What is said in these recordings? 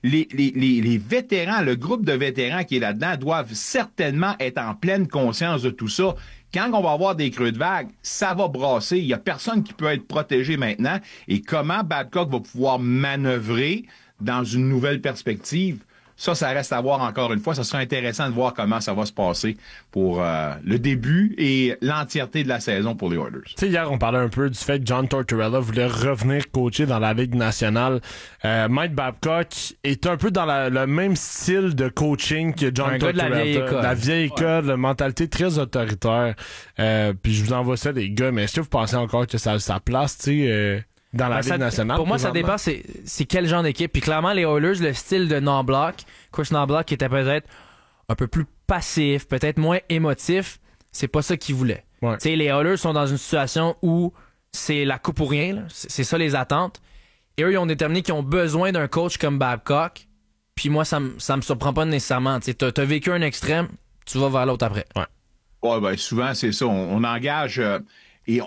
les vétérans, le groupe de vétérans qui est là-dedans doivent certainement être en pleine conscience de tout ça. Quand on va avoir des creux de vague, ça va brasser. Il y a personne qui peut être protégé maintenant. Et comment Babcock va pouvoir manœuvrer dans une nouvelle perspective? Ça reste à voir encore une fois. Ça sera intéressant de voir comment ça va se passer pour le début et l'entièreté de la saison pour les Oilers. Tu sais, hier, on parlait un peu du fait que John Tortorella voulait revenir coacher dans la Ligue nationale. Mike Babcock est un peu dans le même style de coaching que John Tortorella. La vieille école, la mentalité très autoritaire. Puis je vous envoie ça, les gars, mais est-ce que vous pensez encore que ça a sa place, tu sais... dans la Ligue nationale. Pour moi, ça dépend c'est quel genre d'équipe. Puis clairement, les Oilers, le style de Knoblauch, Chris Knoblauch, qui était peut-être un peu plus passif, peut-être moins émotif, c'est pas ça qu'ils voulaient. Ouais. Tu sais, les Oilers sont dans une situation où c'est la coupe ou rien, là. C'est ça les attentes. Et eux, ils ont déterminé qu'ils ont besoin d'un coach comme Babcock. Puis moi, ça me surprend pas nécessairement. Tu sais, t'as vécu un extrême, tu vas vers l'autre après. Ouais, ben souvent, c'est ça. On engage et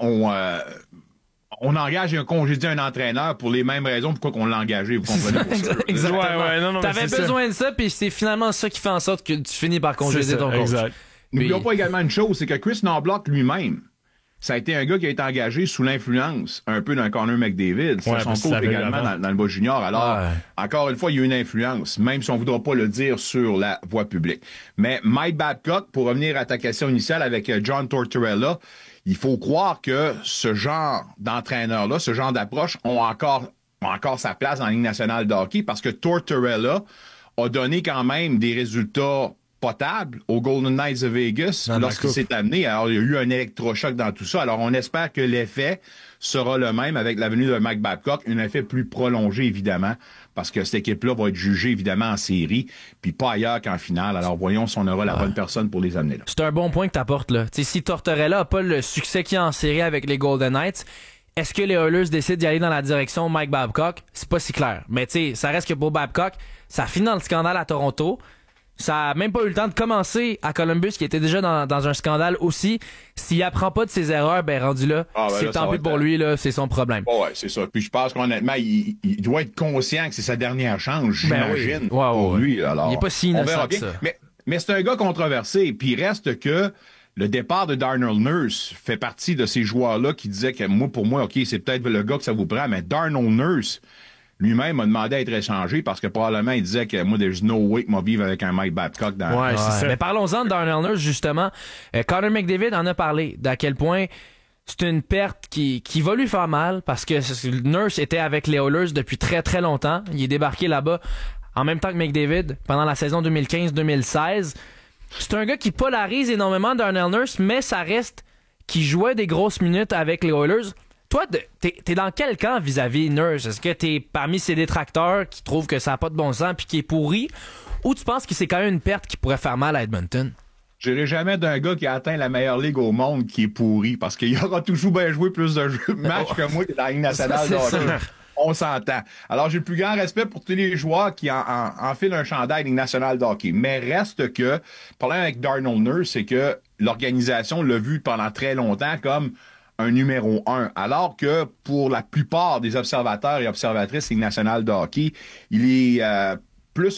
on engage et on congédie un entraîneur pour les mêmes raisons pourquoi qu'on l'a engagé, vous comprenez? Exactement. Non, t'avais besoin de ça, puis c'est finalement ça qui fait en sorte que tu finis par congédier ton coach. Exact. N'oublions pas également une chose, c'est que Chris Knoblauch lui-même, ça a été un gars qui a été engagé sous l'influence un peu d'un Connor McDavid. C'est son coach également dans le bas junior. Alors, encore une fois, il y a une influence, même si on ne voudra pas le dire sur la voie publique. Mais Mike Babcock, pour revenir à ta question initiale avec John Tortorella, il faut croire que ce genre d'entraîneur-là, ce genre d'approche ont encore sa place dans la Ligue nationale de hockey parce que Tortorella a donné quand même des résultats potables aux Golden Knights de Vegas lorsqu'il s'est amené. Alors, il y a eu un électrochoc dans tout ça. Alors, on espère que l'effet sera le même avec la venue de Mike Babcock, un effet plus prolongé, évidemment, parce que cette équipe-là va être jugée, évidemment, en série, puis pas ailleurs qu'en finale. Alors, voyons si on aura la bonne personne pour les amener là. C'est un bon point que t'apportes, là. T'sais, si Tortorella n'a pas le succès qu'il a en série avec les Golden Knights, est-ce que les Oilers décident d'y aller dans la direction Mike Babcock? C'est pas si clair. Mais tu sais, ça reste que pour Babcock, ça finit dans le scandale à Toronto. Ça a même pas eu le temps de commencer à Columbus, qui était déjà dans un scandale aussi. S'il apprend pas de ses erreurs, ben rendu là, c'est tant pis pour lui, là, c'est son problème. Ouais, c'est ça. Puis je pense qu'honnêtement, il doit être conscient que c'est sa dernière chance, j'imagine, pour lui. Alors, il est pas si innocent que ça. Mais c'est un gars controversé, puis il reste que le départ de Darnell Nurse fait partie de ces joueurs-là qui disaient que pour moi, OK, c'est peut-être le gars que ça vous prend, mais Darnell Nurse lui-même a demandé à être échangé parce que probablement il disait que moi, there's no way que moi vivre avec un Mike Babcock dans c'est ça. Mais parlons-en de Darnell Nurse, justement. Connor McDavid en a parlé, d'à quel point c'est une perte qui va lui faire mal parce que Nurse était avec les Oilers depuis très très longtemps. Il est débarqué là-bas en même temps que McDavid pendant la saison 2015-2016. C'est un gars qui polarise énormément, Darnell Nurse, mais ça reste qui jouait des grosses minutes avec les Oilers. Toi, t'es dans quel camp vis-à-vis Nurse? Est-ce que t'es parmi ces détracteurs qui trouvent que ça n'a pas de bon sens puis qui est pourri? Ou tu penses que c'est quand même une perte qui pourrait faire mal à Edmonton? Je n'irai jamais d'un gars qui a atteint la meilleure ligue au monde qui est pourri parce qu'il aura toujours bien joué plus de matchs que moi dans la Ligue nationale de hockey. On s'entend. Alors, j'ai le plus grand respect pour tous les joueurs qui enfilent un chandail Ligue nationale de hockey. Mais reste que, le problème avec Darnell Nurse, c'est que l'organisation l'a vu pendant très longtemps comme un numéro 1. Alors que pour la plupart des observateurs et observatrices Ligue nationale de hockey, il est plus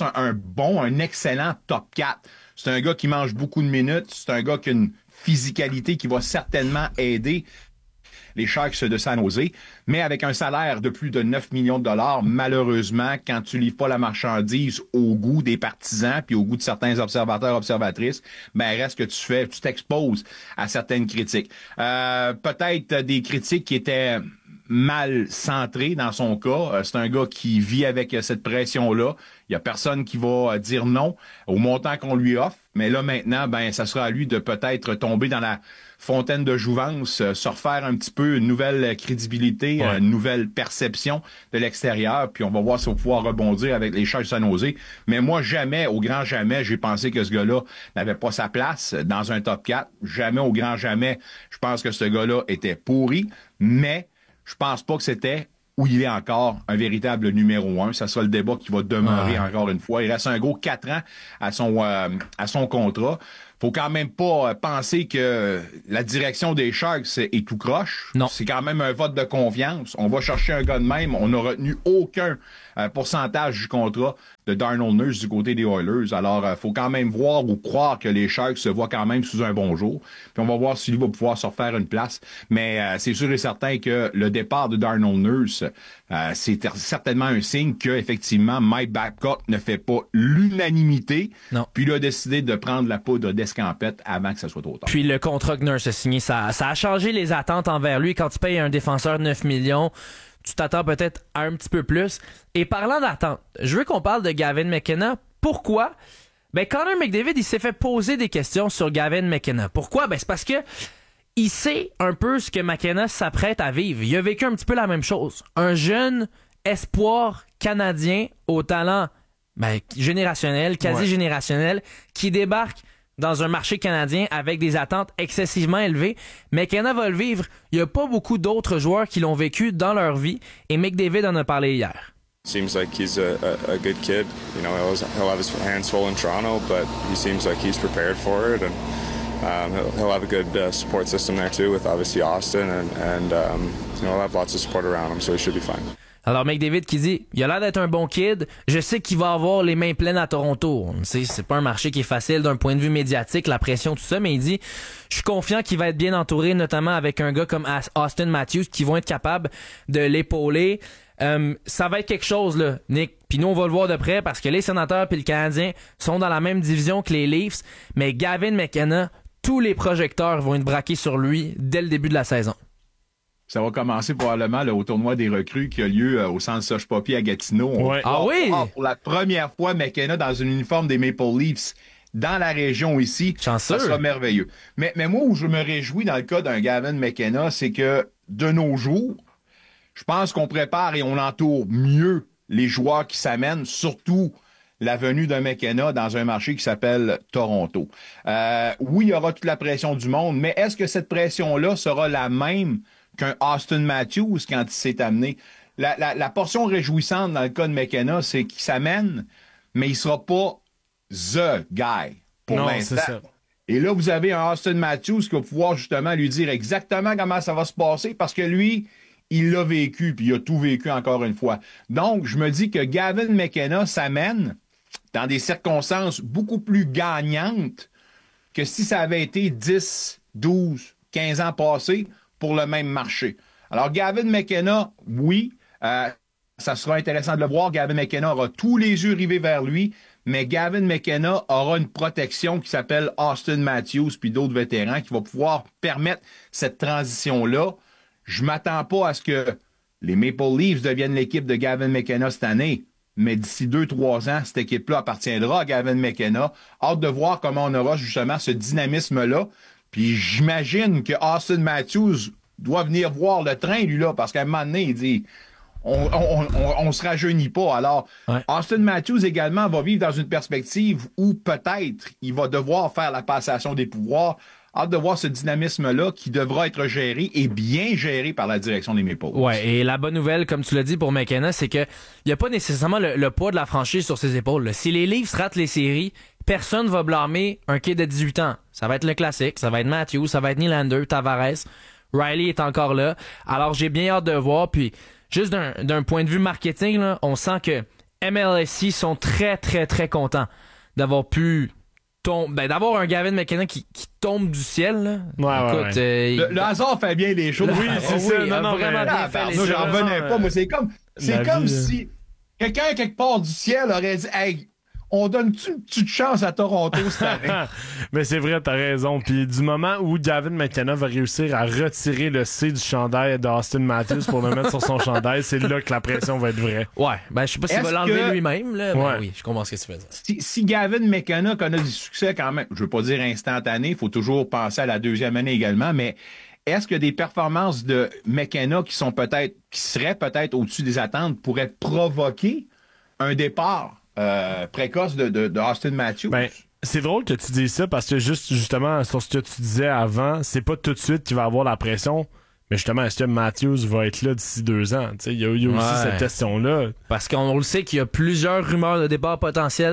un excellent top 4. C'est un gars qui mange beaucoup de minutes. C'est un gars qui a une physicalité qui va certainement aider les Sharks de San Jose, mais avec un salaire de plus de 9 millions de dollars, malheureusement, quand tu livres pas la marchandise au goût des partisans puis au goût de certains observateurs, observatrices, ben reste que tu t'exposes à certaines critiques. Peut-être des critiques qui étaient mal centrées dans son cas. C'est un gars qui vit avec cette pression-là. Il y a personne qui va dire non au montant qu'on lui offre. Mais là, maintenant, ben, ça sera à lui de peut-être tomber dans la fontaine de jouvence, se refaire un petit peu une nouvelle crédibilité, une nouvelle perception de l'extérieur, puis on va voir si on va pouvoir rebondir avec les Sharks de San Jose. Mais moi, jamais, au grand jamais, j'ai pensé que ce gars-là n'avait pas sa place dans un top 4. Jamais, au grand jamais, je pense que ce gars-là était pourri, mais je pense pas que c'était où il est encore un véritable numéro 1. Ça sera le débat qui va demeurer encore une fois. Il reste un gros 4 ans à son contrat. faut quand même pas penser que la direction des Sharks est tout croche. Non. C'est quand même un vote de confiance. On va chercher un gars de même. On n'a retenu aucun pourcentage du contrat de Darnell Nurse du côté des Oilers. Alors, faut quand même voir ou croire que les Sharks se voient quand même sous un bon jour. Puis on va voir s'il va pouvoir se refaire une place. Mais c'est sûr et certain que le départ de Darnell Nurse, c'est certainement un signe que effectivement Mike Babcock ne fait pas l'unanimité. Non. Puis il a décidé de prendre la poudre d'escampette avant que ça soit trop tard. Puis le contrat que Nurse a signé, ça a changé les attentes envers lui. Quand tu payes un défenseur 9 millions, tu t'attends peut-être à un petit peu plus. Et parlant d'attente, je veux qu'on parle de Gavin McKenna. Pourquoi? Connor McDavid, il s'est fait poser des questions sur Gavin McKenna. Pourquoi? C'est parce que il sait un peu ce que McKenna s'apprête à vivre. Il a vécu un petit peu la même chose. Un jeune espoir canadien au talent générationnel, quasi-générationnel, qui débarque dans un marché canadien avec des attentes excessivement élevées. McKenna va le vivre. Il n'y a pas beaucoup d'autres joueurs qui l'ont vécu dans leur vie et McDavid en a parlé hier. Seems like he's a good kid. You know, he'll have his hands full in Toronto, but he seems like he's prepared for it, and he'll have a good support system there too, with obviously Austin, and he'll have lots of support around him, so he should be fine. Alors McDavid qui dit, il a l'air d'être un bon kid, je sais qu'il va avoir les mains pleines à Toronto. C'est pas un marché qui est facile d'un point de vue médiatique, la pression, tout ça, mais il dit, je suis confiant qu'il va être bien entouré, notamment avec un gars comme Austin Matthews qui vont être capables de l'épauler. Ça va être quelque chose, là, Nick. Puis nous, on va le voir de près parce que les Sénateurs et le Canadien sont dans la même division que les Leafs, mais Gavin McKenna, tous les projecteurs vont être braqués sur lui dès le début de la saison. Ça va commencer probablement au tournoi des recrues qui a lieu au centre Soche Poppy à Gatineau. Ouais. Oui? Pour la première fois, McKenna dans un uniforme des Maple Leafs dans la région ici. Chanceux. Ça sera merveilleux. Mais moi, où je me réjouis dans le cas d'un Gavin McKenna, c'est que de nos jours, je pense qu'on prépare et on entoure mieux les joueurs qui s'amènent, surtout la venue d'un McKenna dans un marché qui s'appelle Toronto. Oui, il y aura toute la pression du monde, mais est-ce que cette pression-là sera la même qu'un Austin Matthews quand il s'est amené? La portion réjouissante dans le cas de McKenna, c'est qu'il s'amène, mais il sera pas the guy pour l'instant. C'est ça. Et là, vous avez un Austin Matthews qui va pouvoir justement lui dire exactement comment ça va se passer parce que lui, il l'a vécu, puis il a tout vécu encore une fois. Donc, je me dis que Gavin McKenna s'amène dans des circonstances beaucoup plus gagnantes que si ça avait été 10, 12, 15 ans passés pour le même marché. Alors, Gavin McKenna, oui, ça sera intéressant de le voir. Gavin McKenna aura tous les yeux rivés vers lui, mais Gavin McKenna aura une protection qui s'appelle Austin Matthews puis d'autres vétérans qui va pouvoir permettre cette transition-là. Je m'attends pas à ce que les Maple Leafs deviennent l'équipe de Gavin McKenna cette année, mais d'ici 2-3 ans, cette équipe-là appartiendra à Gavin McKenna. Hâte de voir comment on aura justement ce dynamisme-là. Puis j'imagine que Austin Matthews doit venir voir le train, lui-là, parce qu'à un moment donné, il dit on se rajeunit pas. Alors, ouais. Austin Matthews également va vivre dans une perspective où peut-être il va devoir faire la passation des pouvoirs. Hâte de voir ce dynamisme-là qui devra être géré et bien géré par la direction des Maple Leafs. Ouais, et la bonne nouvelle, comme tu l'as dit pour McKenna, c'est que il n'y a pas nécessairement le poids de la franchise sur ses épaules. Là. Si les Leafs ratent les séries, personne va blâmer un kid de 18 ans. Ça va être le classique, ça va être Matthews, ça va être Nylander, Tavares. Riley est encore là. Alors j'ai bien hâte de voir. Puis juste d'un point de vue marketing, là, on sent que MLSE sont très, très, très contents d'avoir pu d'avoir un Gavin McKenna qui tombe du ciel. Là. Ouais, écoute, ouais. Le hasard fait bien les choses. Oui, c'est ça. Non, vraiment bien fait les choses. J'en revenais pas. Moi, c'est comme vie, si quelqu'un quelque part du ciel aurait dit hey, on donne-tu une petite chance à Toronto cette année? Mais c'est vrai, t'as raison. Puis du moment où Gavin McKenna va réussir à retirer le C du chandail d'Austin Matthews pour le mettre sur son chandail, c'est là que la pression va être vraie. Ouais, je sais pas s'il va l'enlever lui-même, là, mais oui, je comprends ce que tu veux dire. Si Gavin McKenna connaît du succès quand même, je veux pas dire instantané, il faut toujours penser à la deuxième année également, mais est-ce que des performances de McKenna qui seraient peut-être au-dessus des attentes pourraient provoquer un départ précoce de Austin Matthews? Ben, c'est drôle que tu dises ça parce que justement, sur ce que tu disais avant, c'est pas tout de suite qu'il va avoir la pression. Mais justement, est-ce que Matthews va être là d'ici 2 ans? Il y a aussi cette question-là. Parce qu'on le sait qu'il y a plusieurs rumeurs de départ potentiel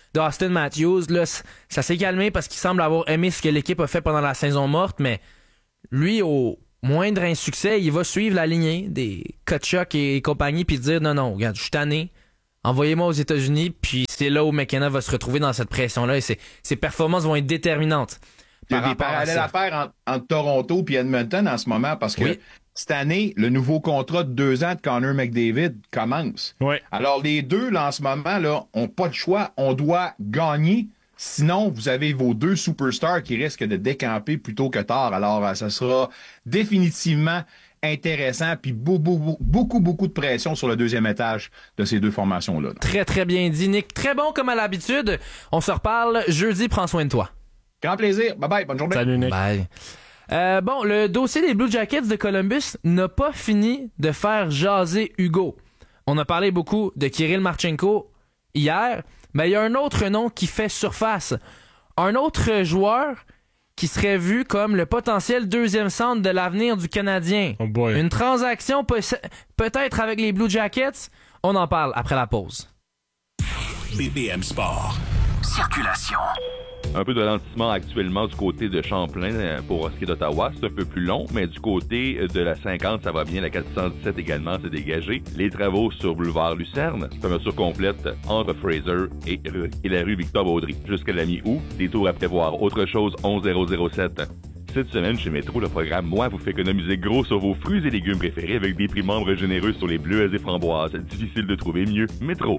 d'Austin Matthews. Là, ça s'est calmé parce qu'il semble avoir aimé ce que l'équipe a fait pendant la saison morte, mais lui, au moindre insuccès, il va suivre la lignée des Tkachuk et compagnie puis dire non, regarde, je suis tanné. Envoyez-moi aux États-Unis, puis c'est là où McKenna va se retrouver dans cette pression-là et ses performances vont être déterminantes. Il y a des parallèles à faire entre Toronto et Edmonton en ce moment parce que cette année, le nouveau contrat de 2 ans de Connor McDavid commence. Oui. Alors, les deux, là, en ce moment, là, ont pas de choix. On doit gagner. Sinon, vous avez vos 2 superstars qui risquent de décamper plus tôt que tard. Alors, ça sera définitivement intéressant, puis beaucoup de pression sur le deuxième étage de ces 2 formations-là. Très, très bien dit, Nick. Très bon comme à l'habitude. On se reparle jeudi. Prends soin de toi. Grand plaisir. Bye-bye. Bonne journée. Salut, Nick. Bye. Bon, le dossier des Blue Jackets de Columbus n'a pas fini de faire jaser Hugo. On a parlé beaucoup de Kirill Marchenko hier, mais il y a un autre nom qui fait surface. Un autre joueur qui serait vu comme le potentiel deuxième centre de l'avenir du Canadien. Oh boy. Une transaction peut-être avec les Blue Jackets. On en parle après la pause. BPM Sport. Circulation. Un peu de ralentissement actuellement du côté de Champlain pour ce qui est d'Ottawa. C'est un peu plus long, mais du côté de la 50, ça va bien. La 417 également s'est dégagée. Les travaux sur boulevard Lucerne, fermeture complète entre Fraser et la rue Victor-Baudry. Jusqu'à la mi-août, des tours à prévoir. Autre chose, 11007. Cette semaine, chez Métro, le programme Moi vous fait économiser gros sur vos fruits et légumes préférés avec des prix membres généreux sur les bleuets et framboises. Difficile de trouver mieux. Métro.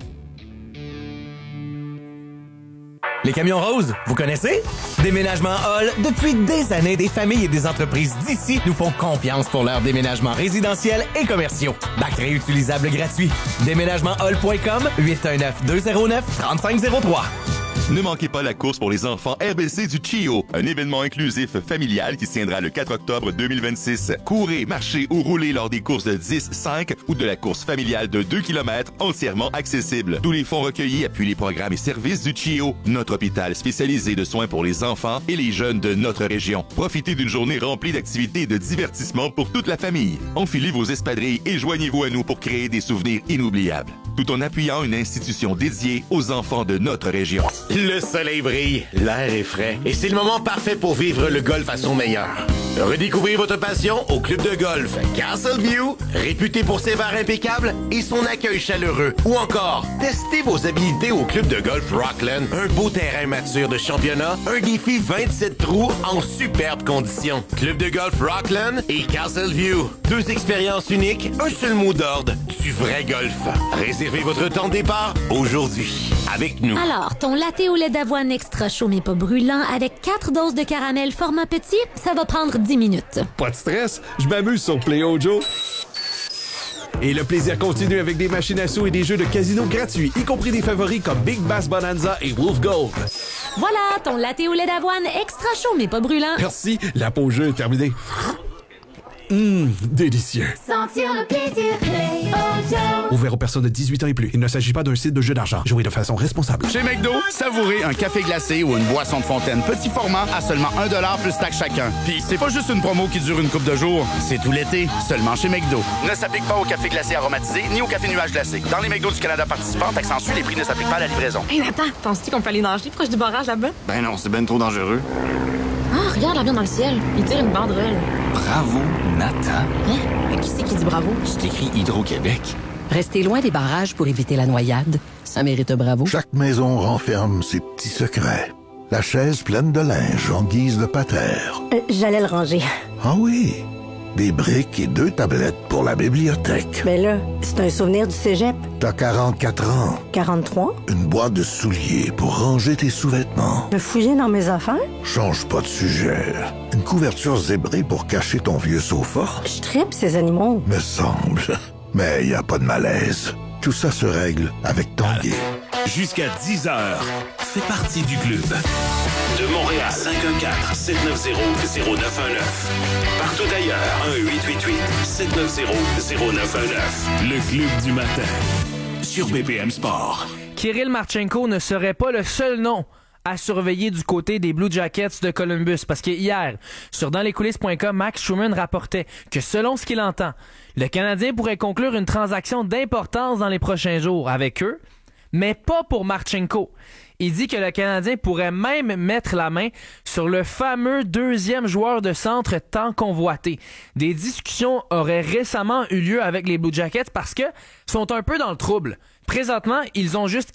Les camions roses, vous connaissez? Déménagement Hall, depuis des années, des familles et des entreprises d'ici nous font confiance pour leurs déménagements résidentiels et commerciaux. Bac réutilisable gratuit. Déménagementhall.com, 819-209-3503. Ne manquez pas la course pour les enfants RBC du CHIO, un événement inclusif familial qui se tiendra le 4 octobre 2026. Courez, marchez ou roulez lors des courses de 10, 5 ou de la course familiale de 2 km entièrement accessible. Tous les fonds recueillis appuient les programmes et services du CHIO, notre hôpital spécialisé de soins pour les enfants et les jeunes de notre région. Profitez d'une journée remplie d'activités et de divertissements pour toute la famille. Enfilez vos espadrilles et joignez-vous à nous pour créer des souvenirs inoubliables, tout en appuyant une institution dédiée aux enfants de notre région. Le soleil brille, l'air est frais et c'est le moment parfait pour vivre le golf à son meilleur. Redécouvrez votre passion au club de golf Castleview, réputé pour ses bars impeccables et son accueil chaleureux. Ou encore, testez vos habilités au club de golf Rockland, un beau terrain mature de championnat, un défi 27 trous en superbes conditions. Club de golf Rockland et Castleview, 2 expériences uniques, un seul mot d'ordre, du vrai golf. Réservez votre temps de départ aujourd'hui avec nous. Alors, ton latte au lait d'avoine extra chaud mais pas brûlant avec 4 doses de caramel format petit, ça va prendre 10 minutes. Pas de stress, je m'amuse sur Play-O Joe. Et le plaisir continue avec des machines à sous et des jeux de casino gratuits, y compris des favoris comme Big Bass Bonanza et Wolf Gold. Voilà, ton latte au lait d'avoine extra chaud mais pas brûlant. Merci, la pause jeu est terminée. Délicieux. Sentir le plaisir Play-O Joe. Ouvert aux personnes de 18 ans et plus. Il ne s'agit pas d'un site de jeu d'argent. Jouez de façon responsable. Chez McDo, savourez un café glacé ou une boisson de fontaine petit format à seulement 1$ plus taxe chacun. Puis c'est pas juste une promo qui dure une couple de jours, c'est tout l'été, seulement chez McDo. Ne s'applique pas au café glacé aromatisé ni au café nuage glacé. Dans les McDo du Canada participants, taxes les prix ne s'appliquent pas à la livraison. Hey Nathan, penses-tu qu'on peut aller nager proche du barrage là-bas? Ben non, c'est ben trop dangereux. Ah, regarde l'avion dans le ciel. Il tire une banderole. Bravo, Nathan. Hein? Mais qui c'est qui dit bravo? C'est écrit Hydro-Québec. Restez loin des barrages pour éviter la noyade. Ça mérite un bravo. Chaque maison renferme ses petits secrets. La chaise pleine de linge en guise de patère. J'allais le ranger. Ah oui? Des briques et 2 tablettes pour la bibliothèque. Mais là, c'est un souvenir du cégep. T'as 44 ans. 43? Une boîte de souliers pour ranger tes sous-vêtements. Me fouiller dans mes affaires? Change pas de sujet. Une couverture zébrée pour cacher ton vieux sofa. Je tripe ces animaux. Me semble. Mais y a pas de malaise. Tout ça se règle avec Tanguay. Jusqu'à 10h, fais partie du club. De Montréal, 514-790-0919. Partout ailleurs, 1-888-790-0919. Le club du matin, sur BPM Sport. Kirill Marchenko ne serait pas le seul nom à surveiller du côté des Blue Jackets de Columbus. Parce que hier, sur danslescoulisses.com, Max Schumann rapportait que selon ce qu'il entend, le Canadien pourrait conclure une transaction d'importance dans les prochains jours avec eux. mais pas pour Marchenko. Il dit que le Canadien pourrait même mettre la main sur le fameux deuxième joueur de centre tant convoité. Des discussions auraient récemment eu lieu avec les Blue Jackets parce que sont un peu dans le trouble. Présentement, ils ont juste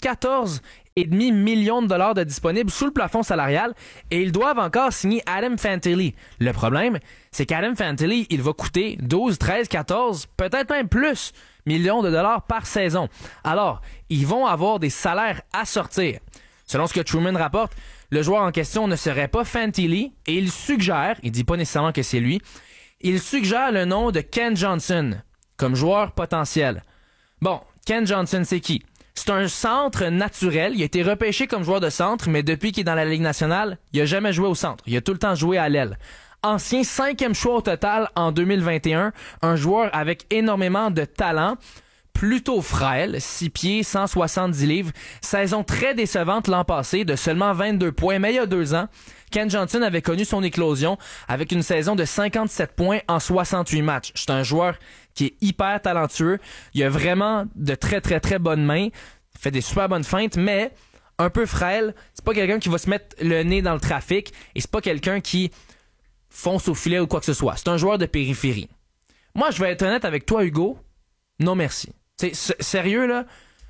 14,5 millions de dollars de disponibles sous le plafond salarial et ils doivent encore signer Adam Fantilli. Le problème, c'est qu'Adam Fantilli, il va coûter 12, 13, 14, peut-être même plus millions de dollars par saison. Alors, ils vont avoir des salaires à sortir. Selon ce que Truman rapporte, le joueur en question ne serait pas Fantilli et il suggère, il dit pas nécessairement que c'est lui, il suggère le nom de Ken Johnson comme joueur potentiel. Bon, Ken Johnson, c'est qui? C'est un centre naturel. Il a été repêché comme joueur de centre, mais depuis qu'il est dans la Ligue nationale, il a jamais joué au centre. Il a tout le temps joué à l'aile. Ancien 5e choix au total en 2021, un joueur avec énormément de talent, plutôt frêle, 6 pieds, 170 livres, saison très décevante l'an passé, de seulement 22 points, mais il y a 2 ans, Ken Johnson avait connu son éclosion avec une saison de 57 points en 68 matchs. C'est un joueur qui est hyper talentueux, il a vraiment de très très très bonnes mains, il fait des super bonnes feintes, mais un peu frêle, c'est pas quelqu'un qui va se mettre le nez dans le trafic, et c'est pas quelqu'un qui fonce au filet ou quoi que ce soit. C'est un joueur de périphérie. Moi, je vais être honnête avec toi, Hugo, non merci. Sérieux, là,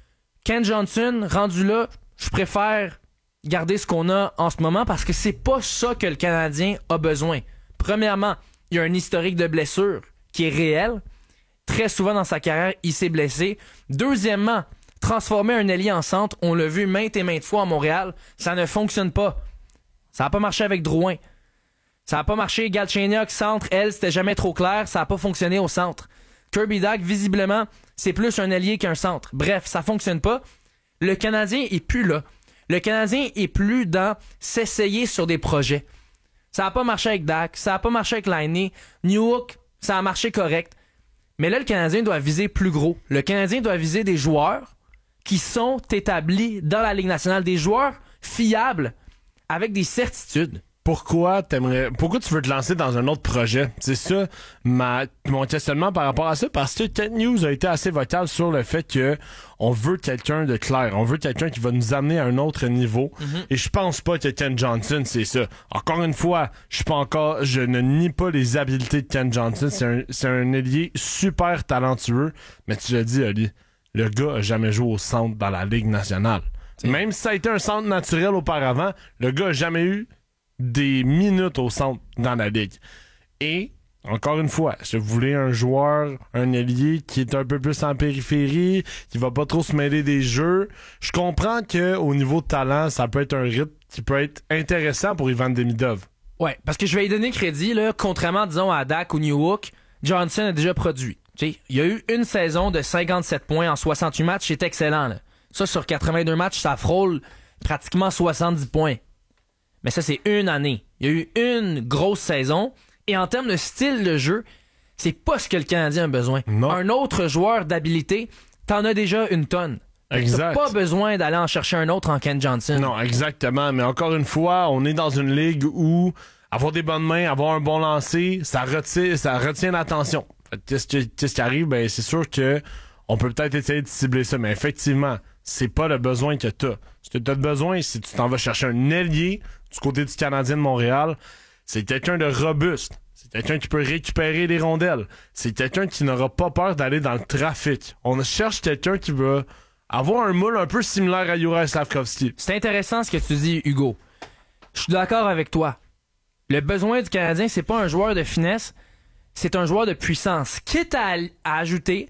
Ken Johnson, rendu là, je préfère garder ce qu'on a en ce moment parce que c'est pas ça que le Canadien a besoin. Premièrement, il y a un historique de blessure qui est réel. Très souvent dans sa carrière, il s'est blessé. Deuxièmement, transformer un ailier en centre, on l'a vu maintes et maintes fois à Montréal, ça ne fonctionne pas. Ça n'a pas marché avec Drouin. Ça n'a pas marché, Galchenyuk, centre, c'était jamais trop clair, ça n'a pas fonctionné au centre. Kirby Dach, visiblement, c'est plus un allié qu'un centre. Bref, ça fonctionne pas. Le Canadien est plus là. Le Canadien est plus dans s'essayer sur des projets. Ça n'a pas marché avec Dach, ça n'a pas marché avec Laine, Newhook, ça a marché correct. Mais là, le Canadien doit viser plus gros. Le Canadien doit viser des joueurs qui sont établis dans la Ligue nationale, des joueurs fiables, avec des certitudes. Pourquoi tu veux te lancer dans un autre projet? C'est ça mon questionnement par rapport à ça, parce que Kent Hughes a été assez vocal sur le fait que on veut quelqu'un de clair, on veut quelqu'un qui va nous amener à un autre niveau, et je pense pas que Ken Johnson, c'est ça. Encore une fois, je ne nie pas les habiletés de Ken Johnson, c'est un ailier super talentueux, mais tu l'as dit, Ali, le gars a jamais joué au centre dans la Ligue nationale. Même si ça a été un centre naturel auparavant, le gars a jamais eu des minutes au centre dans la ligue. Et, encore une fois, si vous voulez un joueur, un ailier qui est un peu plus en périphérie, qui va pas trop se mêler des jeux, je comprends que au niveau de talent, ça peut être un rythme qui peut être intéressant pour Ivan Demidov. Ouais, parce que je vais lui donner crédit, là, contrairement, disons, à Dach ou Newhook, Johnson a déjà produit. T'sais, il y a eu une saison de 57 points en 68 matchs, c'est excellent. Là. Ça, sur 82 matchs, ça frôle pratiquement 70 points. Mais ça, c'est une année. Il y a eu une grosse saison. Et en termes de style de jeu, c'est pas ce que le Canadien a besoin. Non. Un autre joueur d'habilité, t'en as déjà une tonne. Exact. T'as pas besoin d'aller en chercher un autre en Ken Johnson. Non, exactement. Mais encore une fois, on est dans une ligue où avoir des bonnes mains, avoir un bon lancer, ça retient l'attention. Qu'est-ce qui arrive? Ben, c'est sûr que on peut peut-être essayer de cibler ça. Mais effectivement, c'est pas le besoin que t'as. Ce que t'as besoin, si tu t'en vas chercher un ailier du côté du Canadien de Montréal, c'est quelqu'un de robuste. C'est quelqu'un qui peut récupérer les rondelles. C'est quelqu'un qui n'aura pas peur d'aller dans le trafic. On cherche quelqu'un qui va avoir un moule un peu similaire à Juraj Slafkovský. C'est intéressant ce que tu dis, Hugo. Je suis d'accord avec toi. Le besoin du Canadien, c'est pas un joueur de finesse, c'est un joueur de puissance. Quitte à ajouter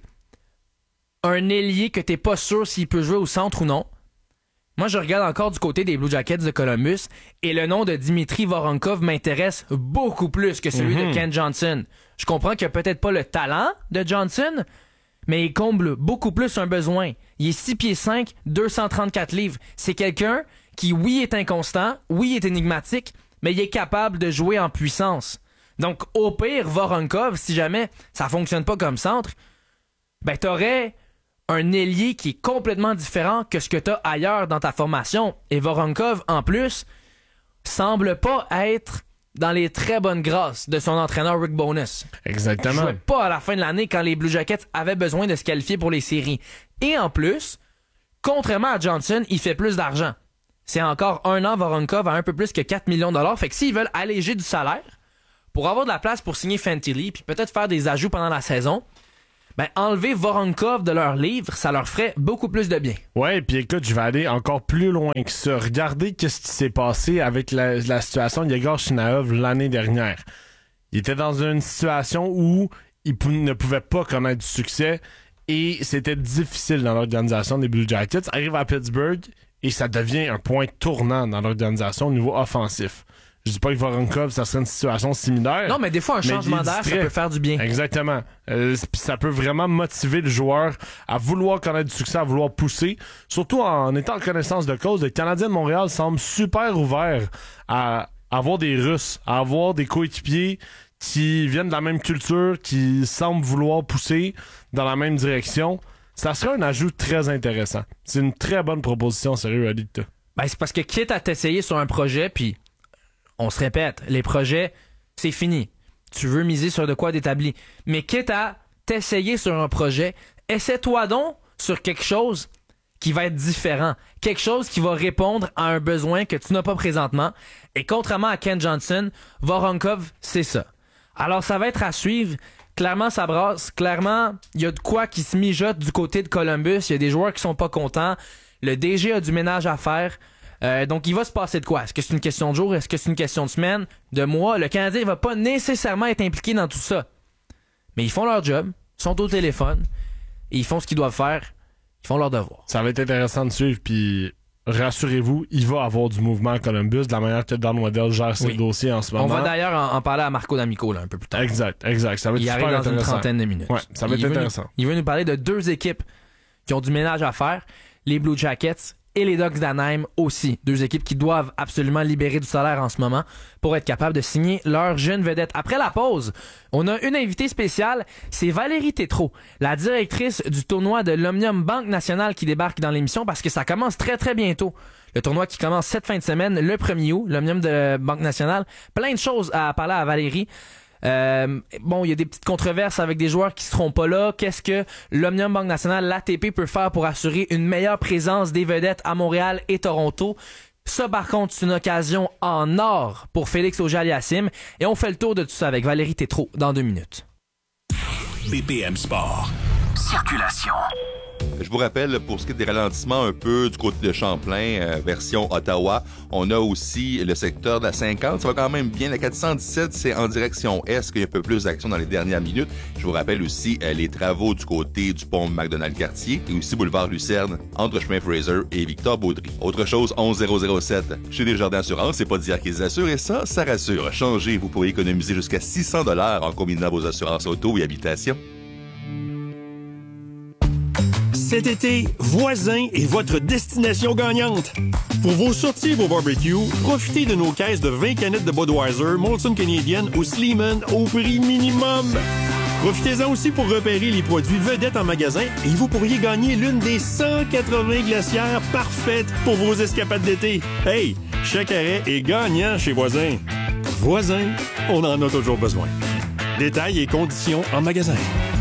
un ailier que t'es pas sûr s'il peut jouer au centre ou non. Moi, je regarde encore du côté des Blue Jackets de Columbus et le nom de Dimitri Voronkov m'intéresse beaucoup plus que celui de Ken Johnson. Je comprends qu'il a peut-être pas le talent de Johnson, mais il comble beaucoup plus un besoin. Il est 6 pieds 5, 234 livres. C'est quelqu'un qui, oui, est inconstant, oui, est énigmatique, mais il est capable de jouer en puissance. Donc, au pire, Voronkov, si jamais ça fonctionne pas comme centre, ben t'aurais un ailier qui est complètement différent que ce que tu as ailleurs dans ta formation. Et Voronkov, en plus, semble pas être dans les très bonnes grâces de son entraîneur Rick Bowness. Exactement. Il jouait pas à la fin de l'année quand les Blue Jackets avaient besoin de se qualifier pour les séries. Et en plus, Contrairement à Johnson, il fait plus d'argent. C'est encore 1 an, Voronkov a un peu plus que 4 millions de dollars. Fait que s'ils veulent alléger du salaire pour avoir de la place pour signer Fantilli puis peut-être faire des ajouts pendant la saison, ben enlever Voronkov de leur livre, ça leur ferait beaucoup plus de bien. Ouais, puis écoute, je vais aller encore plus loin que ça. Regardez qu'est-ce qui s'est passé avec la situation de Yegor Chinaev l'année dernière. Il était dans une situation où il ne pouvait pas connaître du succès et c'était difficile dans l'organisation des Blue Jackets. Arrive à Pittsburgh et ça devient un point tournant dans l'organisation au niveau offensif. Je dis pas que Voronkov, ça serait une situation similaire. Non, mais des fois, un changement d'air, ça peut faire du bien. Exactement. Ça peut vraiment motiver le joueur à vouloir connaître du succès, à vouloir pousser. Surtout en étant en connaissance de cause, le Canadien de Montréal semble super ouvert à avoir des Russes, à avoir des coéquipiers qui viennent de la même culture, qui semblent vouloir pousser dans la même direction. Ça serait un ajout très intéressant. C'est une très bonne proposition, sérieux, Alita. Ben, c'est parce que quitte à t'essayer sur un projet, puis on se répète, les projets, c'est fini. Tu veux miser sur de quoi d'établi. Mais quitte à t'essayer sur un projet, essaie-toi donc sur quelque chose qui va être différent. Quelque chose qui va répondre à un besoin que tu n'as pas présentement. Et contrairement à Ken Johnson, Voronkov, c'est ça. Alors, ça va être à suivre. Clairement, ça brasse. Clairement, il y a de quoi qui se mijote du côté de Columbus. Il y a des joueurs qui sont pas contents. Le DG a du ménage à faire. Donc, il va se passer de quoi? Est-ce que c'est une question de jour? Est-ce que c'est une question de semaine? De mois? Le Canadien ne va pas nécessairement être impliqué dans tout ça. Mais ils font leur job. Ils sont au téléphone. Et ils font ce qu'ils doivent faire. Ils font leur devoir. Ça va être intéressant de suivre. Puis, rassurez-vous, il va avoir du mouvement à Columbus de la manière que Don Waddell gère ses dossiers en ce moment. On va d'ailleurs en parler à Marco D'Amico là, un peu plus tard. Exact. Ça va être super intéressant. Il arrive dans une trentaine de minutes. Ouais, ça va être intéressant. Il veut nous parler de 2 équipes qui ont du ménage à faire. Les Blue Jackets et les Ducks d'Anaheim aussi. 2 équipes qui doivent absolument libérer du salaire en ce moment pour être capables de signer leur jeune vedette. Après la pause, on a une invitée spéciale, c'est Valérie Tétrault, la directrice du tournoi de l'Omnium Banque Nationale qui débarque dans l'émission parce que ça commence très très bientôt. Le tournoi qui commence cette fin de semaine, le 1er août, l'Omnium de Banque Nationale. Plein de choses à parler à Valérie. Bon, il y a des petites controverses avec des joueurs qui seront pas là. Qu'est-ce que l'Omnium Banque Nationale, l'ATP peut faire pour assurer une meilleure présence des vedettes à Montréal et Toronto? Ça, par contre, c'est une occasion en or pour Félix Auger-Aliassime. Et on fait le tour de tout ça avec Valérie Tétrault dans 2 minutes. BPM Sport. Circulation. Je vous rappelle, pour ce qui est des ralentissements un peu du côté de Champlain, version Ottawa, on a aussi le secteur de la 50. Ça va quand même bien. La 417, c'est en direction Est qu'il y a un peu plus d'action dans les dernières minutes. Je vous rappelle aussi les travaux du côté du pont McDonald-Cartier et aussi boulevard Lucerne entre chemin Fraser et Victor-Baudry. Autre chose, 11007. Chez Desjardins Assurances, c'est pas dire qu'ils assurent et ça rassure. Changez, vous pourrez économiser jusqu'à 600 $ en combinant vos assurances auto et habitation. Cet été, Voisin est votre destination gagnante. Pour vos sorties et vos barbecues, profitez de nos caisses de 20 canettes de Budweiser, Molson Canadian ou Sleeman au prix minimum. Profitez-en aussi pour repérer les produits vedettes en magasin et vous pourriez gagner l'une des 180 glacières parfaites pour vos escapades d'été. Hey, chaque arrêt est gagnant chez Voisin. Voisin, on en a toujours besoin. Détails et conditions en magasin.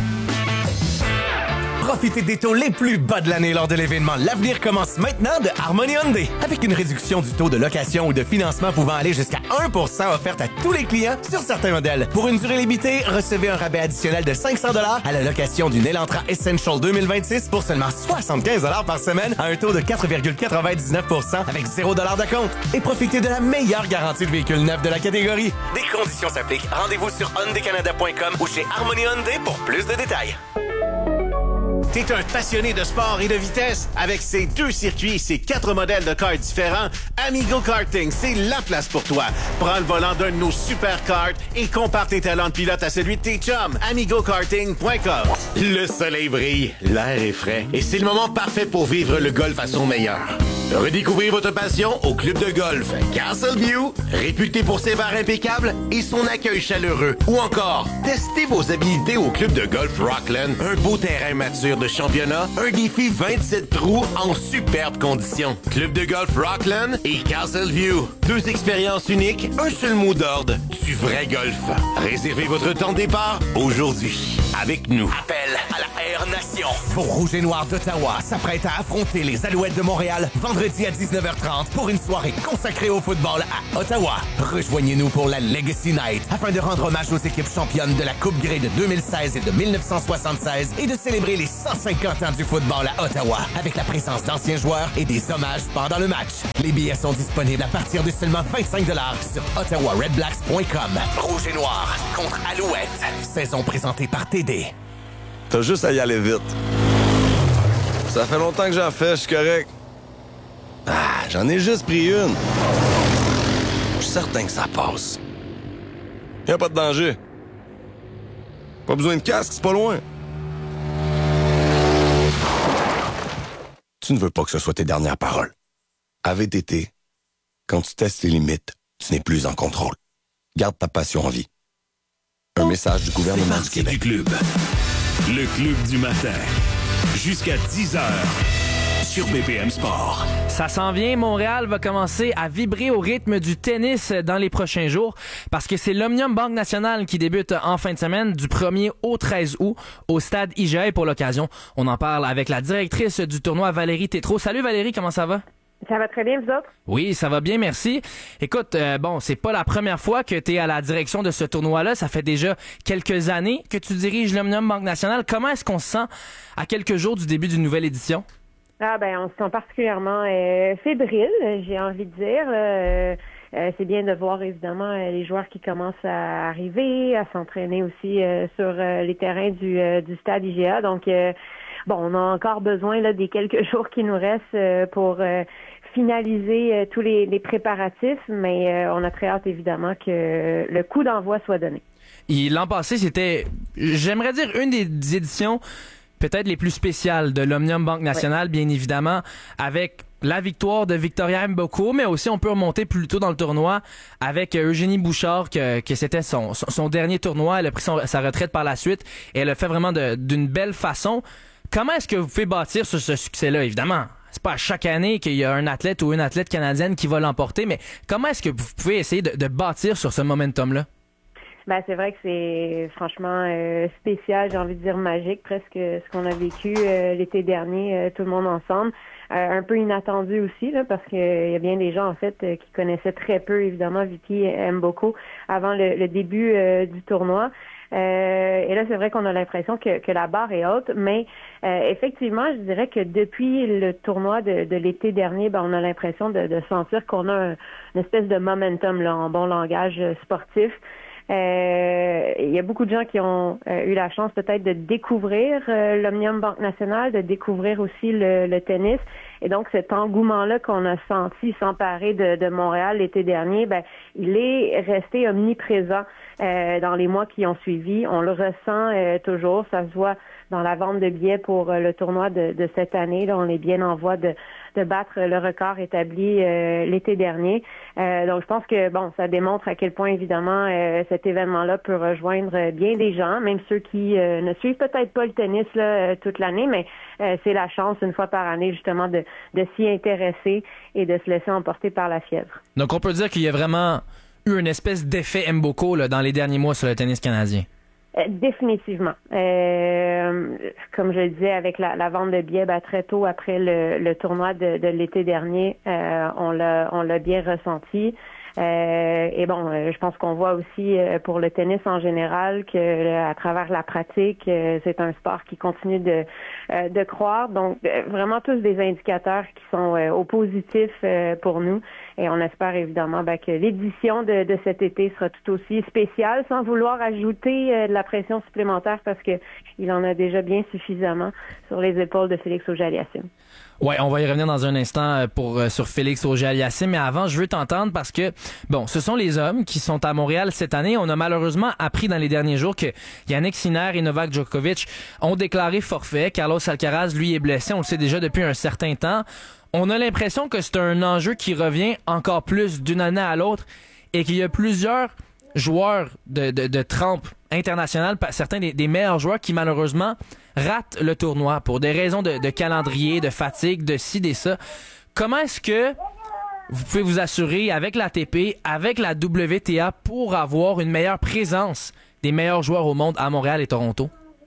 Profitez des taux les plus bas de l'année lors de l'événement L'Avenir commence maintenant de Harmony Hyundai. Avec une réduction du taux de location ou de financement pouvant aller jusqu'à 1% offerte à tous les clients sur certains modèles. Pour une durée limitée, recevez un rabais additionnel de 500 $ à la location d'une Elantra Essential 2026 pour seulement 75 $ par semaine à un taux de 4,99% avec 0 $ de compte. Et profitez de la meilleure garantie de véhicule neuf de la catégorie. Des conditions s'appliquent. Rendez-vous sur hyundaicanada.com ou chez Harmony Hyundai pour plus de détails. T'es un passionné de sport et de vitesse? Avec ses 2 circuits et ses 4 modèles de karts différents, Amigo Karting, c'est la place pour toi. Prends le volant d'un de nos super karts et compare tes talents de pilote à celui de tes chums. AmigoKarting.com. Le soleil brille, l'air est frais et c'est le moment parfait pour vivre le golf à son meilleur. Redécouvrez votre passion au club de golf Castleview, réputé pour ses bars impeccables et son accueil chaleureux. Ou encore, testez vos habilités au club de golf Rockland, un beau terrain mature de championnat, un défi 27 trous en superbes conditions. Club de golf Rockland et Castleview. 2 expériences uniques, un seul mot d'ordre, du vrai golf. Réservez votre temps de départ aujourd'hui. Avec nous. Appel à la première nation. Vos Rouges et Noirs d'Ottawa s'apprêtent à affronter les Alouettes de Montréal vendredi à 19h30 pour une soirée consacrée au football à Ottawa. Rejoignez-nous pour la Legacy Night afin de rendre hommage aux équipes championnes de la Coupe Grey de 2016 et de 1976 et de célébrer les 150 ans du football à Ottawa avec la présence d'anciens joueurs et des hommages pendant le match. Les billets sont disponibles à partir de seulement 25$ sur ottawaredblacks.com. Rouge et Noir contre Alouette. Saison présentée par TD. T'as juste à y aller vite. Ça fait longtemps que j'en fais, je suis correct. Ah, j'en ai juste pris une. Je suis certain que ça passe. Y'a pas de danger. Pas besoin de casque, c'est pas loin. Tu ne veux pas que ce soit tes dernières paroles. À VTT, quand tu testes tes limites, tu n'es plus en contrôle. Garde ta passion en vie. Un message du gouvernement du Québec. Du club. Le club du matin. Jusqu'à 10h. Sur BPM Sport. Ça s'en vient, Montréal va commencer à vibrer au rythme du tennis dans les prochains jours parce que c'est l'Omnium Banque Nationale qui débute en fin de semaine du 1er au 13 août au stade IGA. Et pour l'occasion, on en parle avec la directrice du tournoi, Valérie Tétrault. Salut Valérie, comment ça va? Ça va très bien, vous autres? Oui, ça va bien, merci. Écoute, bon, c'est pas la première fois que tu es à la direction de ce tournoi-là. Ça fait déjà quelques années que tu diriges l'Omnium Banque Nationale. Comment est-ce qu'on se sent à quelques jours du début d'une nouvelle édition? Ah ben, on se sent particulièrement fébrile, j'ai envie de dire. C'est bien de voir, évidemment, les joueurs qui commencent à arriver, à s'entraîner aussi sur les terrains du stade IGA. Donc, bon, on a encore besoin là des quelques jours qui nous restent pour finaliser tous les préparatifs, mais on a très hâte, évidemment, que le coup d'envoi soit donné. L'an passé, c'était, j'aimerais dire, une des éditions peut-être les plus spéciales de l'Omnium Banque Nationale, bien évidemment, avec la victoire de Victoria Mboko, mais aussi on peut remonter plus tôt dans le tournoi avec Eugénie Bouchard, que c'était son dernier tournoi. Elle a pris sa retraite par la suite et elle a fait vraiment d'une belle façon. Comment est-ce que vous pouvez bâtir sur ce succès-là? Évidemment, c'est pas à chaque année qu'il y a un athlète ou une athlète canadienne qui va l'emporter, mais comment est-ce que vous pouvez essayer de bâtir sur ce momentum-là? Ben, c'est vrai que c'est franchement spécial, j'ai envie de dire magique, presque ce qu'on a vécu l'été dernier, tout le monde ensemble. Un peu inattendu aussi, là, parce qu'il y a bien des gens, en fait, qui connaissaient très peu, évidemment, Vicky Mboko avant le début du tournoi. Et là, c'est vrai qu'on a l'impression que la barre est haute, mais effectivement, je dirais que depuis le tournoi de l'été dernier, ben, on a l'impression de sentir qu'on a une espèce de momentum, là, en bon langage sportif. Il y a beaucoup de gens qui ont eu la chance peut-être de découvrir l'Omnium Banque Nationale, de découvrir aussi le tennis. Et donc, cet engouement-là qu'on a senti s'emparer de Montréal l'été dernier, ben, il est resté omniprésent dans les mois qui ont suivi. On le ressent toujours. Ça se voit dans la vente de billets pour le tournoi de cette année. Là, on est bien en voie de battre le record établi l'été dernier. Donc, je pense que, bon, ça démontre à quel point, évidemment, cet événement-là peut rejoindre bien des gens, même ceux qui ne suivent peut-être pas le tennis là, toute l'année, mais c'est la chance, une fois par année, justement, de s'y intéresser et de se laisser emporter par la fièvre. Donc, on peut dire qu'il y a vraiment eu une espèce d'effet Mboko là, dans les derniers mois sur le tennis canadien. Définitivement. Comme je le disais, avec la vente de billets, ben, très tôt après le tournoi de l'été dernier, on l'a bien ressenti. Et bon, je pense qu'on voit aussi pour le tennis en général que à travers la pratique, c'est un sport qui continue de croître. Donc, vraiment tous des indicateurs qui sont au positif pour nous. Et on espère évidemment que l'édition de cet été sera tout aussi spéciale, sans vouloir ajouter de la pression supplémentaire parce que il en a déjà bien suffisamment sur les épaules de Félix Auger-Aliassime. Ouais, on va y revenir dans un instant sur Félix Auger-Aliassime, mais avant, je veux t'entendre parce que, bon, ce sont les hommes qui sont à Montréal cette année. On a malheureusement appris dans les derniers jours que Jannik Sinner et Novak Djokovic ont déclaré forfait. Carlos Alcaraz, lui, est blessé, on le sait déjà depuis un certain temps. On a l'impression que c'est un enjeu qui revient encore plus d'une année à l'autre et qu'il y a plusieurs joueurs de trempe internationale, certains des meilleurs joueurs qui malheureusement ratent le tournoi pour des raisons de calendrier, de fatigue, de ci, de ça. Comment est-ce que vous pouvez vous assurer avec l'ATP, avec la WTA pour avoir une meilleure présence des meilleurs joueurs au monde à Montréal et Toronto?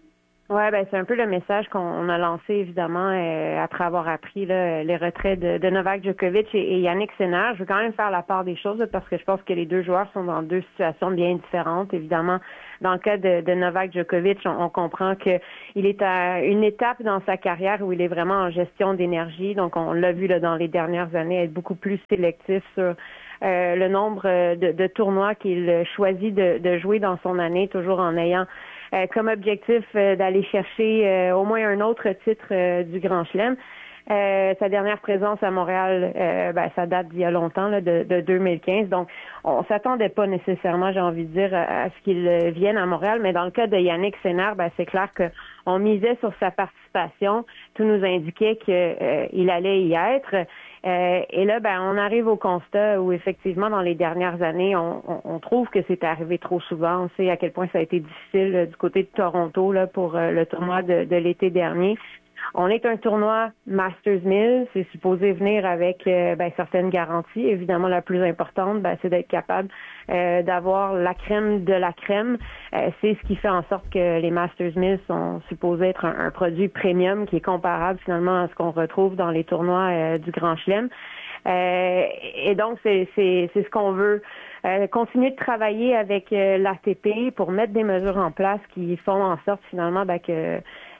Ouais, ben c'est un peu le message qu'on a lancé évidemment après avoir appris là, les retraits de Novak Djokovic et Jannik Sinner. Je veux quand même faire la part des choses là, parce que je pense que les deux joueurs sont dans deux situations bien différentes. Évidemment, dans le cas de Novak Djokovic, on comprend que il est à une étape dans sa carrière où il est vraiment en gestion d'énergie. Donc on l'a vu là dans les dernières années être beaucoup plus sélectif sur le nombre de tournois qu'il choisit de jouer dans son année, toujours en ayant comme objectif d'aller chercher au moins un autre titre du Grand Chelem. Sa dernière présence à Montréal, ça date d'il y a longtemps, là, de 2015. Donc, on s'attendait pas nécessairement, j'ai envie de dire, à ce qu'il vienne à Montréal. Mais dans le cas de Jannik Sinner, c'est clair qu'on misait sur sa participation. Tout nous indiquait qu'il allait y être. Et là, on arrive au constat où effectivement, dans les dernières années, on trouve que c'est arrivé trop souvent. On sait à quel point ça a été difficile du côté de Toronto là pour le tournoi de l'été dernier. On est un tournoi Masters 1000, c'est supposé venir avec certaines garanties. Évidemment, la plus importante, c'est d'être capable d'avoir la crème de la crème. C'est ce qui fait en sorte que les Masters 1000 sont supposés être un produit premium qui est comparable finalement à ce qu'on retrouve dans les tournois du Grand Chelem. Et donc, c'est ce qu'on veut. Continuer de travailler avec l'ATP pour mettre des mesures en place qui font en sorte finalement que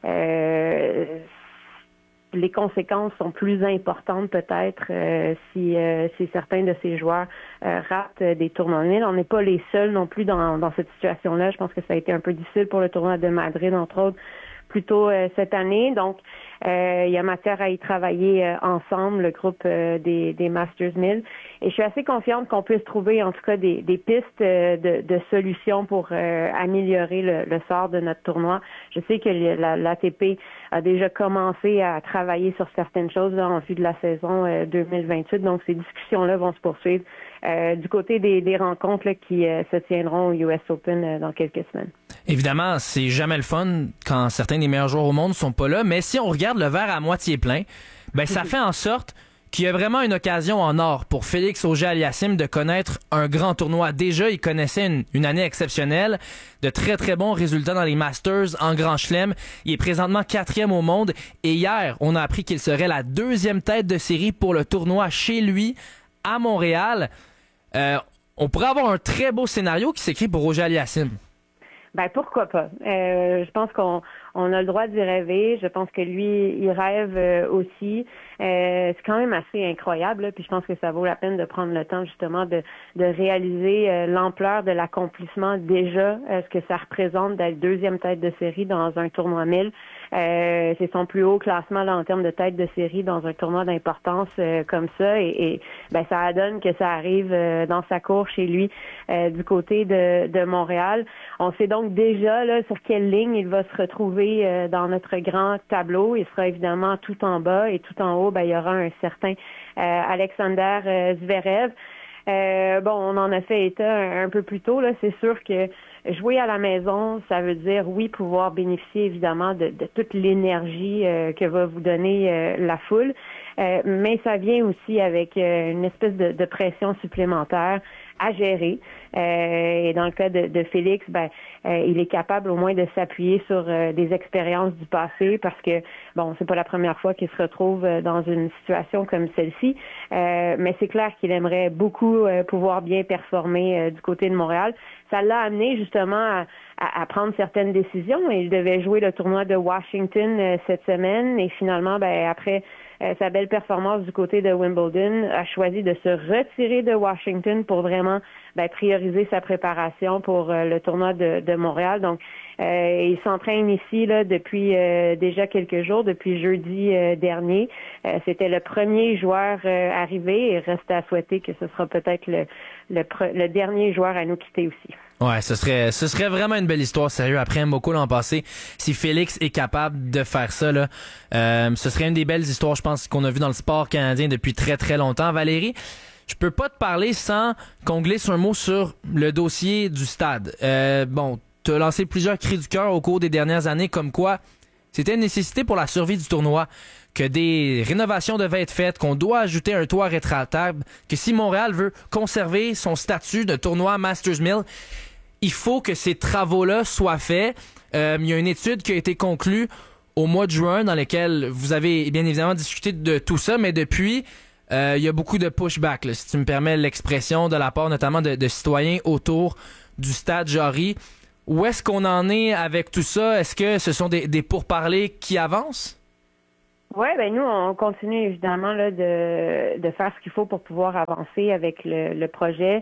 les conséquences sont plus importantes peut-être si certains de ces joueurs ratent des tournois. On n'est pas les seuls non plus dans cette situation-là. Je pense que ça a été un peu difficile pour le tournoi de Madrid, entre autres, plus tôt cette année. Donc, il y a matière à y travailler ensemble, le groupe des Masters 1000. Et je suis assez confiante qu'on puisse trouver en tout cas des pistes de solutions pour améliorer le sort de notre tournoi. Je sais que l'ATP a déjà commencé à travailler sur certaines choses là, en vue de la saison 2028. Donc, ces discussions-là vont se poursuivre du côté des rencontres là, qui se tiendront au US Open dans quelques semaines. Évidemment, c'est jamais le fun quand certains des meilleurs joueurs au monde sont pas là, mais si on regarde le verre à moitié plein, ça fait en sorte qu'il y a vraiment une occasion en or pour Félix Auger-Aliassime de connaître un grand tournoi. Déjà, il connaissait une année exceptionnelle, de très très bons résultats dans les Masters en Grand Chelem. Il est présentement 4e au monde et hier, on a appris qu'il serait la 2e tête de série pour le tournoi chez lui à Montréal. On pourrait avoir un très beau scénario qui s'écrit pour Auger-Aliassime. Pourquoi pas. Je pense qu'on a le droit d'y rêver. Je pense que lui, il rêve aussi. C'est quand même assez incroyable. Là, puis je pense que ça vaut la peine de prendre le temps justement de réaliser l'ampleur de l'accomplissement déjà, ce que ça représente d'être 2e tête de série dans un tournoi 1000. C'est son plus haut classement là, en termes de tête de série dans un tournoi d'importance comme ça. Et ça donne que ça arrive dans sa cour chez lui du côté de Montréal. On sait donc déjà là, sur quelle ligne il va se retrouver dans notre grand tableau. Il sera évidemment tout en bas et tout en haut, il y aura un certain Alexander Zverev. On en a fait état un peu plus tôt. Là. C'est sûr que jouer à la maison, ça veut dire, oui, pouvoir bénéficier évidemment de toute l'énergie que va vous donner la foule, mais ça vient aussi avec une espèce de pression supplémentaire à gérer. Et dans le cas de Félix, il est capable au moins de s'appuyer sur des expériences du passé parce que, c'est pas la première fois qu'il se retrouve dans une situation comme celle-ci, mais c'est clair qu'il aimerait beaucoup pouvoir bien performer du côté de Montréal. Ça l'a amené justement à prendre certaines décisions. Il devait jouer le tournoi de Washington cette semaine et finalement, après sa belle performance du côté de Wimbledon, a choisi de se retirer de Washington pour vraiment prioriser sa préparation pour le tournoi de Montréal. Donc, il s'entraîne ici là depuis déjà quelques jours, depuis jeudi dernier. C'était le premier joueur arrivé et reste à souhaiter que ce sera peut-être le dernier joueur à nous quitter aussi. Ouais, ce serait vraiment une belle histoire, sérieux. Après Mboko l'an passé, si Félix est capable de faire ça, là, ce serait une des belles histoires, je pense, qu'on a vu dans le sport canadien depuis très très longtemps. Valérie, je peux pas te parler sans qu'on glisse un mot sur le dossier du stade. Tu as lancé plusieurs cris du cœur au cours des dernières années, comme quoi c'était une nécessité pour la survie du tournoi, que des rénovations devaient être faites, qu'on doit ajouter un toit rétractable, que si Montréal veut conserver son statut de tournoi Masters 1000, il faut que ces travaux-là soient faits. il y a une étude qui a été conclue au mois de juin dans laquelle vous avez bien évidemment discuté de tout ça, mais depuis, il y a beaucoup de pushback, là, si tu me permets l'expression, de la part notamment de citoyens autour du stade Jarry. Où est-ce qu'on en est avec tout ça? Est-ce que ce sont des pourparlers qui avancent? Oui, ben nous, on continue évidemment là, de faire ce qu'il faut pour pouvoir avancer avec le projet.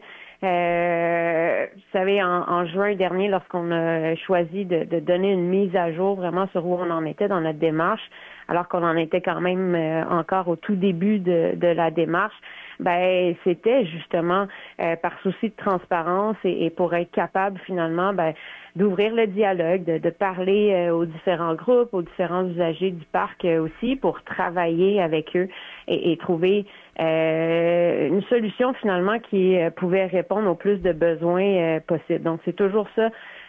Vous savez, en juin dernier, lorsqu'on a choisi de donner une mise à jour vraiment sur où on en était dans notre démarche, alors qu'on en était quand même encore au tout début de la démarche, ben c'était justement par souci de transparence et pour être capable finalement d'ouvrir le dialogue, de parler aux différents groupes, aux différents usagers du parc aussi, pour travailler avec eux et trouver une solution finalement qui pouvait répondre au plus de besoins possibles. Donc c'est toujours ça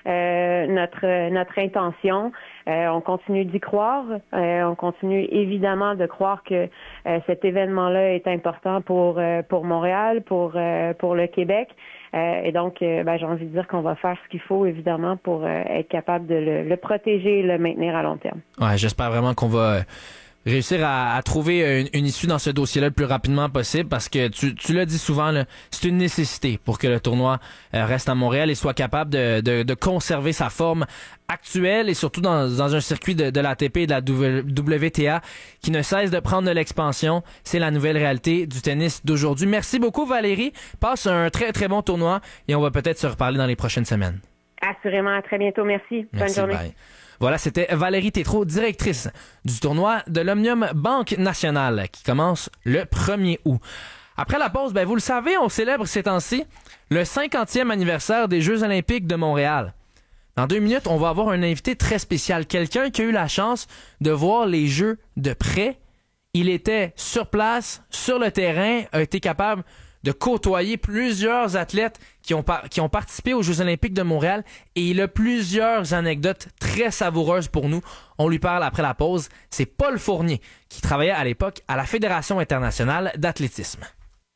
notre intention. On continue d'y croire. On continue évidemment de croire que cet événement-là est important pour Montréal, pour le Québec. Et donc, j'ai envie de dire qu'on va faire ce qu'il faut, évidemment, pour être capable de le protéger et le maintenir à long terme. Ouais, j'espère vraiment qu'on va réussir à trouver une issue dans ce dossier-là le plus rapidement possible, parce que tu l'as dit souvent, là, c'est une nécessité pour que le tournoi reste à Montréal et soit capable de conserver sa forme actuelle, et surtout dans un circuit de l'ATP et de la WTA qui ne cesse de prendre de l'expansion. C'est la nouvelle réalité du tennis d'aujourd'hui. Merci beaucoup, Valérie. Passe un très, très bon tournoi et on va peut-être se reparler dans les prochaines semaines. Assurément. À très bientôt. Merci. Bonne journée. Bye. Voilà, c'était Valérie Tétrault, directrice du tournoi de l'Omnium Banque Nationale, qui commence le 1er août. Après la pause, vous le savez, on célèbre ces temps-ci le 50e anniversaire des Jeux olympiques de Montréal. Dans 2 minutes, on va avoir un invité très spécial, quelqu'un qui a eu la chance de voir les Jeux de près. Il était sur place, sur le terrain, a été capable de côtoyer plusieurs athlètes qui ont participé aux Jeux olympiques de Montréal, et il a plusieurs anecdotes très savoureuses pour nous. On lui parle après la pause. C'est Paul Fournier, qui travaillait à l'époque à la Fédération internationale d'athlétisme.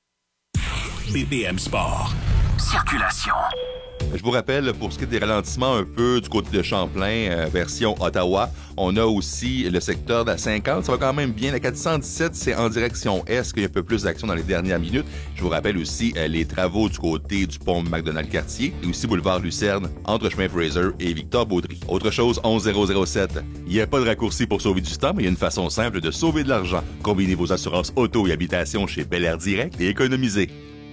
BPM Sport. Circulation. Je vous rappelle, pour ce qui est des ralentissements un peu du côté de Champlain, version Ottawa, on a aussi le secteur de la 50. Ça va quand même bien. La 417, c'est en direction est, qu'il y a un peu plus d'action dans les dernières minutes. Je vous rappelle aussi les travaux du côté du pont McDonald-Cartier et aussi boulevard Lucerne, entre chemin Fraser et Victor-Baudry. Autre chose, 11007. Il n'y a pas de raccourci pour sauver du temps, mais il y a une façon simple de sauver de l'argent. Combinez vos assurances auto et habitation chez Bel Air Direct et économisez.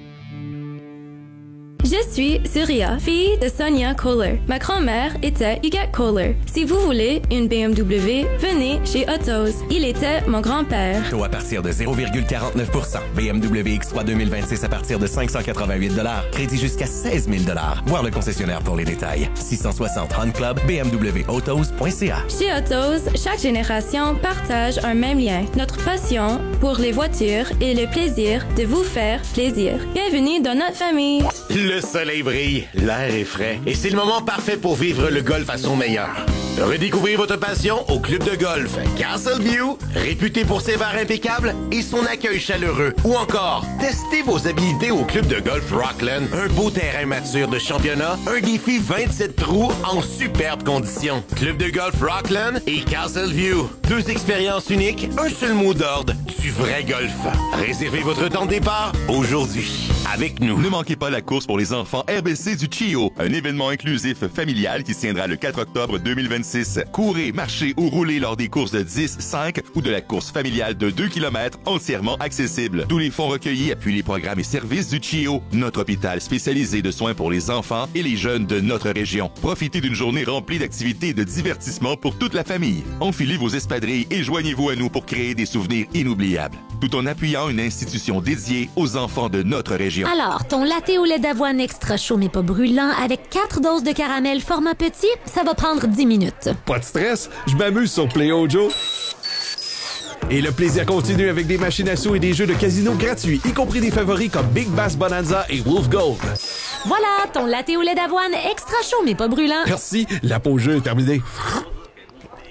Je suis Surya, fille de Sonia Kohler. Ma grand-mère était Huguette Kohler. Si vous voulez une BMW, venez chez Autos. Il était mon grand-père. Taux à partir de 0,49%. BMW X3 2026 à partir de 588 $. Crédit jusqu'à 16 000 $. Voir le concessionnaire pour les détails. 660 Hunt Club, bmwautos.ca. Chez Autos, chaque génération partage un même lien. Notre passion pour les voitures et le plaisir de vous faire plaisir. Bienvenue dans notre famille. Le soleil brille, l'air est frais et c'est le moment parfait pour vivre le golf à son meilleur. Redécouvrez votre passion au club de golf Castleview, réputé pour ses bars impeccables et son accueil chaleureux. Ou encore, testez vos habilités au club de golf Rockland, un beau terrain mature de championnat, un défi 27 trous en superbes conditions. Club de golf Rockland et Castleview, 2 expériences uniques, un seul mot d'ordre, du vrai golf. Réservez votre temps de départ aujourd'hui avec nous. Ne manquez pas la course pour les enfants RBC du CHIO, un événement inclusif familial qui se tiendra le 4 octobre 2026. Courez, marchez ou roulez lors des courses de 10, 5 ou de la course familiale de 2 km entièrement accessible. Tous les fonds recueillis appuient les programmes et services du CHIO, notre hôpital spécialisé de soins pour les enfants et les jeunes de notre région. Profitez d'une journée remplie d'activités et de divertissements pour toute la famille. Enfilez vos espadrilles et joignez-vous à nous pour créer des souvenirs inoubliables, tout en appuyant une institution dédiée aux enfants de notre région. Alors, ton latte au lait d'avoine extra chaud mais pas brûlant avec 4 doses de caramel format petit, ça va prendre 10 minutes. Pas de stress, je m'amuse sur PlayOjo. Et le plaisir continue avec des machines à sous et des jeux de casino gratuits, y compris des favoris comme Big Bass Bonanza et Wolf Gold. Voilà, ton latte au lait d'avoine extra chaud mais pas brûlant. Merci, la pause jeu est terminée.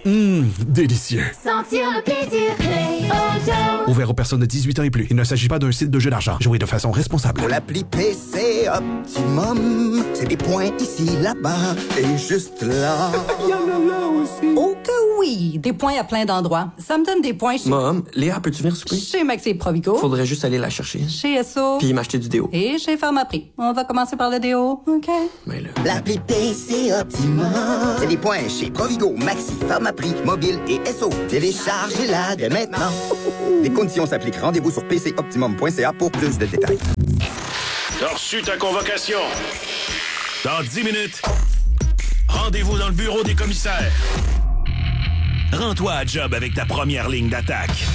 Délicieux. Sentir le plaisir Auto. Ouvert aux personnes de 18 ans et plus. Il ne s'agit pas d'un site de jeu d'argent. Jouez de façon responsable. Pour l'appli PC Optimum, c'est des points ici, là-bas et juste là. Il y en a là aussi. Oh que oui, des points à plein d'endroits. Ça me donne des points chez... Mom, Léa, peux-tu venir souper? Chez Maxi Provigo. Faudrait juste aller la chercher. Chez Esso. Puis m'acheter du déo. Et chez Pharmaprix. On va commencer par le déo, OK? Mais là... L'appli PC Optimum, c'est des points chez Provigo, Maxi, Pharmaprix, Mobile et Esso. Téléchargez-la dès maintenant. Les conditions s'appliquent. Rendez-vous sur pcoptimum.ca pour plus de détails. T'as reçu ta convocation. Dans 10 minutes, rendez-vous dans le bureau des commissaires. Rends-toi à job avec ta première ligne d'attaque.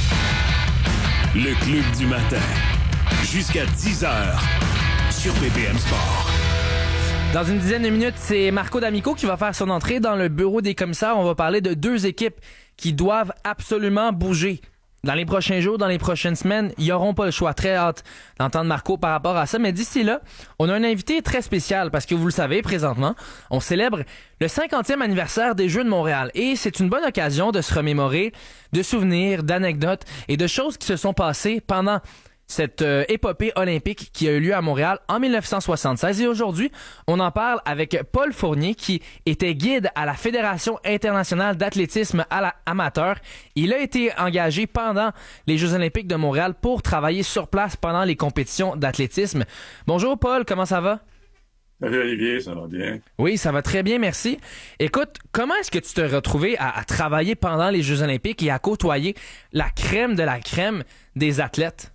Le Club du matin. Jusqu'à 10h sur BPM Sport. Dans une dizaine de minutes, c'est Marco D'Amico qui va faire son entrée dans le bureau des commissaires. On va parler de deux équipes qui doivent absolument bouger. Dans les prochains jours, dans les prochaines semaines, ils n'auront pas le choix. Très hâte d'entendre Marco par rapport à ça. Mais d'ici là, on a un invité très spécial parce que vous le savez, présentement, on célèbre le 50e anniversaire des Jeux de Montréal. Et c'est une bonne occasion de se remémorer de souvenirs, d'anecdotes et de choses qui se sont passées pendant cette épopée olympique qui a eu lieu à Montréal en 1976. Et aujourd'hui, on en parle avec Paul Fournier, qui était guide à la Fédération internationale d'athlétisme amateur. Il a été engagé pendant les Jeux olympiques de Montréal pour travailler sur place pendant les compétitions d'athlétisme. Bonjour Paul, comment ça va? Salut Olivier, ça va bien? Oui, ça va très bien, merci. Écoute, comment est-ce que tu t'es retrouvé à travailler pendant les Jeux olympiques et à côtoyer la crème de la crème des athlètes?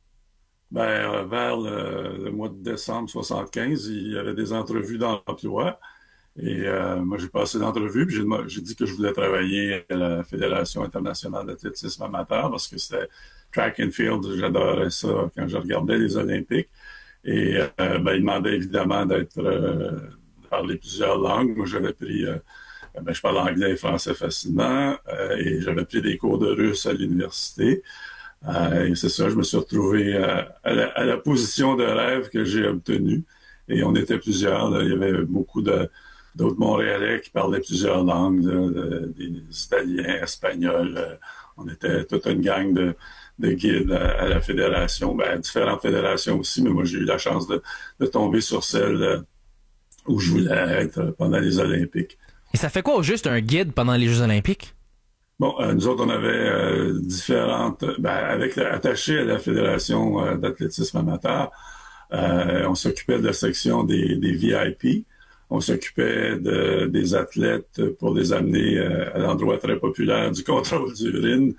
Ben, vers le mois de décembre 75, il y avait des entrevues d'emploi. Et moi, j'ai passé l'entrevue, puis j'ai dit que je voulais travailler à la Fédération internationale d'athlétisme amateur parce que c'était track and field. J'adorais ça quand je regardais les Olympiques. Et ben, il demandait évidemment de parler plusieurs langues. Moi, j'avais pris... je parle anglais et français facilement. Et j'avais pris des cours de russe à l'université. Et c'est ça, je me suis retrouvé à la position de rêve que j'ai obtenue. Et on était plusieurs. Là. Il y avait beaucoup d'autres Montréalais qui parlaient plusieurs langues, des Italiens, Espagnols. On était toute une gang de guides à la fédération, à différentes fédérations aussi, mais moi j'ai eu la chance de tomber sur celle où je voulais être pendant les Olympiques. Et ça fait quoi au juste un guide pendant les Jeux olympiques? Bon, nous autres, on avait différentes... attachés à la Fédération d'athlétisme amateur, on s'occupait de la section des VIP. On s'occupait des athlètes pour les amener à l'endroit très populaire du contrôle d'urine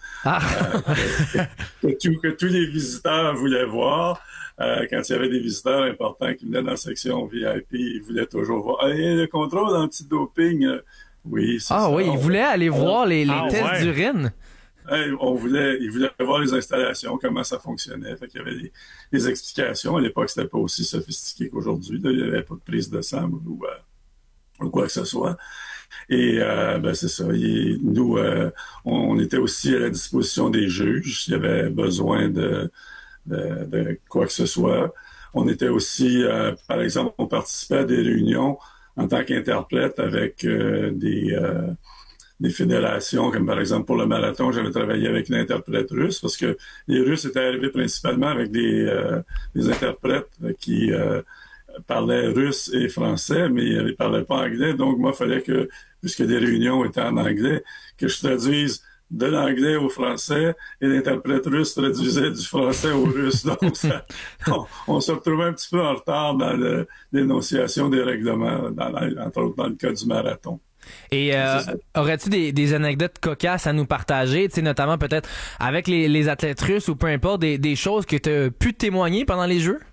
que tous les visiteurs voulaient voir. Quand il y avait des visiteurs importants qui venaient dans la section VIP, ils voulaient toujours voir. Le contrôle anti-doping... Oui, c'est ça. Oui, ils voulaient aller voir les tests d'urine. Ils voulaient voir les installations, comment ça fonctionnait. Fait qu'il y avait des explications. À l'époque, c'était pas aussi sophistiqué qu'aujourd'hui. Là. Il n'y avait pas de prise de sang ou quoi que ce soit. Et c'est ça. Nous, on était aussi à la disposition des juges s'il y avait besoin de quoi que ce soit. On était aussi, par exemple, on participait à des réunions en tant qu'interprète avec des fédérations, comme par exemple pour le marathon, j'avais travaillé avec une interprète russe parce que les Russes étaient arrivés principalement avec des interprètes qui parlaient russe et français, mais ils ne parlaient pas anglais. Donc, moi, il fallait que, puisque les réunions étaient en anglais, que je traduise de l'anglais au français et l'interprète russe traduisait du français au russe. Donc, on se retrouvait un petit peu en retard dans l'énonciation des règlements, entre autres dans le cas du marathon. Et aurais-tu des anecdotes cocasses à nous partager, notamment peut-être avec les athlètes russes ou peu importe, des choses que tu as pu témoigner pendant les Jeux?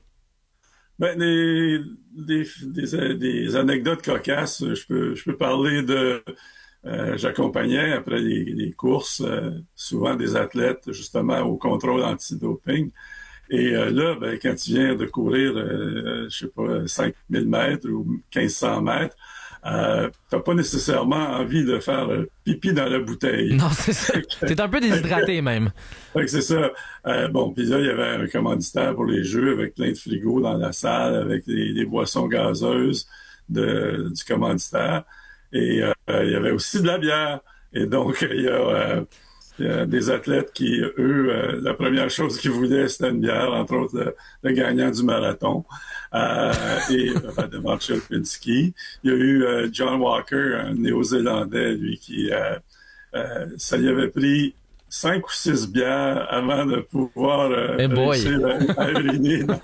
Des anecdotes cocasses, je peux parler de... j'accompagnais après les courses souvent des athlètes justement au contrôle antidoping. Et là, quand tu viens de courir, 5000 mètres ou 1500 mètres, t'as pas nécessairement envie de faire pipi dans la bouteille. Non, c'est ça. T'es un peu déshydraté même. C'est ça. Puis là, il y avait un commanditaire pour les Jeux avec plein de frigos dans la salle, avec des boissons gazeuses du commanditaire. Et il y avait aussi de la bière. Et donc, il y a des athlètes qui, eux, la première chose qu'ils voulaient, c'était une bière, entre autres le gagnant du marathon, et de Marshall Pinsky. Il y a eu John Walker, un Néo-Zélandais, lui, qui ça lui avait pris 5 ou 6 bières avant de pouvoir réussir à uriner dans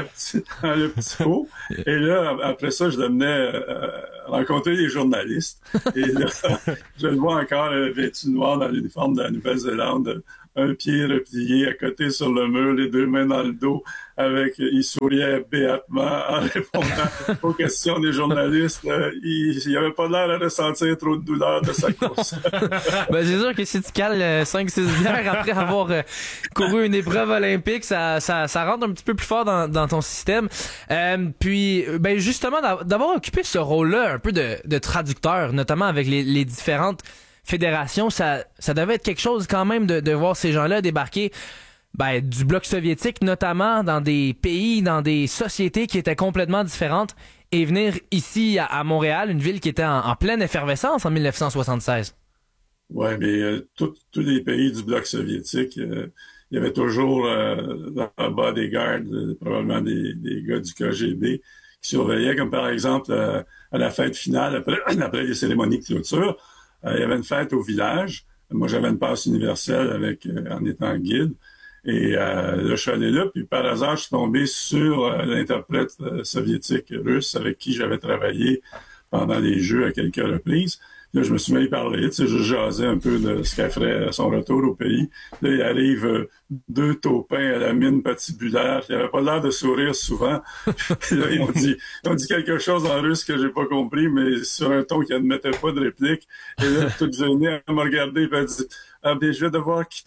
le petit pot. Et là, après ça, je devenais rencontrer des journalistes. Et là, je le vois encore vêtu noir dans l'uniforme de la Nouvelle-Zélande, un pied replié à côté sur le mur, les 2 mains dans le dos, il souriait béatement en répondant aux questions des journalistes. Il avait pas l'air à ressentir trop de douleur de sa course. Ben, c'est sûr que si tu cales 5-6 bières après avoir couru une épreuve olympique, ça rentre un petit peu plus fort dans ton système. Puis, ben, justement, d'avoir occupé ce rôle-là un peu de traducteur, notamment avec les différentes fédération, ça devait être quelque chose quand même de voir ces gens-là débarquer du bloc soviétique, notamment dans des pays, dans des sociétés qui étaient complètement différentes, et venir ici à Montréal, une ville qui était en pleine effervescence en 1976. Oui, mais tous les pays du bloc soviétique, il y avait toujours dans le bodyguard, probablement des gars du KGB qui surveillaient, comme par exemple à la fête finale, après les cérémonies de clôture. Il y avait une fête au village. Moi, j'avais une passe universelle en étant guide. Et là, je suis allé là, puis par hasard, je suis tombé sur l'interprète soviétique russe avec qui j'avais travaillé pendant les Jeux à quelques reprises. Là, je me suis mis à parler, je jasais un peu de ce qu'elle ferait à son retour au pays. Là, il arrive 2 taupins à la mine patibulaire, qui n'avaient pas l'air de sourire souvent. Là, ils ont dit quelque chose en russe que j'ai pas compris, mais sur un ton qui admettait pas de réplique. Et là, toute gênée, elle m'a regardé et elle dit « Ah, bien, je vais devoir quitter. »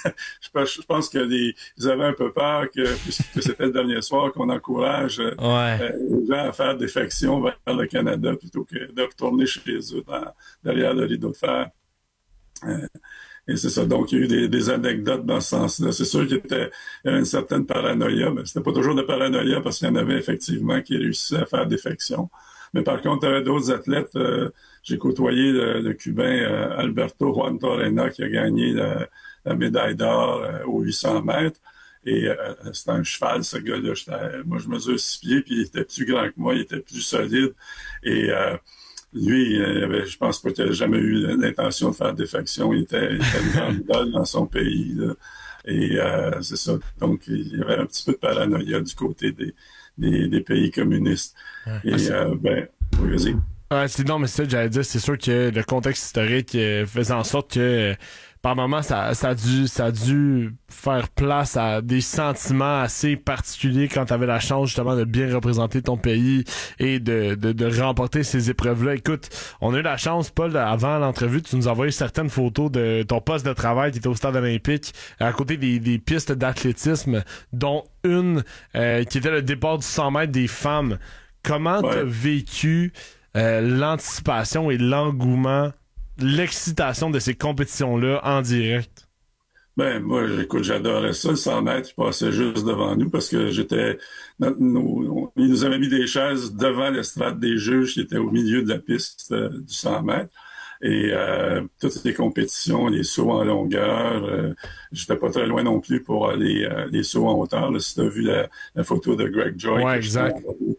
Je pense qu'ils avaient un peu peur puisque c'était le dernier soir, qu'on encourage les gens à faire défection vers le Canada plutôt que de retourner chez eux derrière le rideau de fer. Et c'est ça. Donc, il y a eu des anecdotes dans ce sens-là. C'est sûr qu'il y avait une certaine paranoïa, mais c'était pas toujours de paranoïa parce qu'il y en avait effectivement qui réussissaient à faire défection. Mais par contre, il y avait d'autres athlètes. J'ai côtoyé le Cubain Alberto Juan Torrena qui a gagné la médaille d'or aux 800 mètres. Et c'était un cheval, ce gars-là. Moi, je mesure 6 pieds, puis il était plus grand que moi, il était plus solide. Et lui, je pense pas qu'il avait jamais eu l'intention de faire défection. Il était une grande idole dans son pays, là. Et c'est ça. Donc, il y avait un petit peu de paranoïa du côté des pays communistes. Et oui, vas-y. Non, mais c'est ça que j'allais dire. C'est sûr que le contexte historique faisait en sorte que par moments, ça a dû faire place à des sentiments assez particuliers quand tu avais la chance justement de bien représenter ton pays et de remporter ces épreuves-là. Écoute, on a eu la chance, Paul, avant l'entrevue, tu nous as envoyé certaines photos de ton poste de travail qui était au stade olympique, à côté des pistes d'athlétisme, dont une qui était le départ du 100 mètres des femmes. Comment t'as vécu l'anticipation et l'engouement, l'excitation de ces compétitions-là en direct? Ben, moi, écoute, j'adorais ça, le 100 mètres, je passais juste devant nous parce que ils nous avaient mis des chaises devant l'estrade des juges qui était au milieu de la piste du 100 mètres. Et toutes les compétitions, les sauts en longueur, j'étais pas très loin non plus pour les sauts en hauteur. Là, si tu as vu la photo de Greg Joy. Ouais, exact.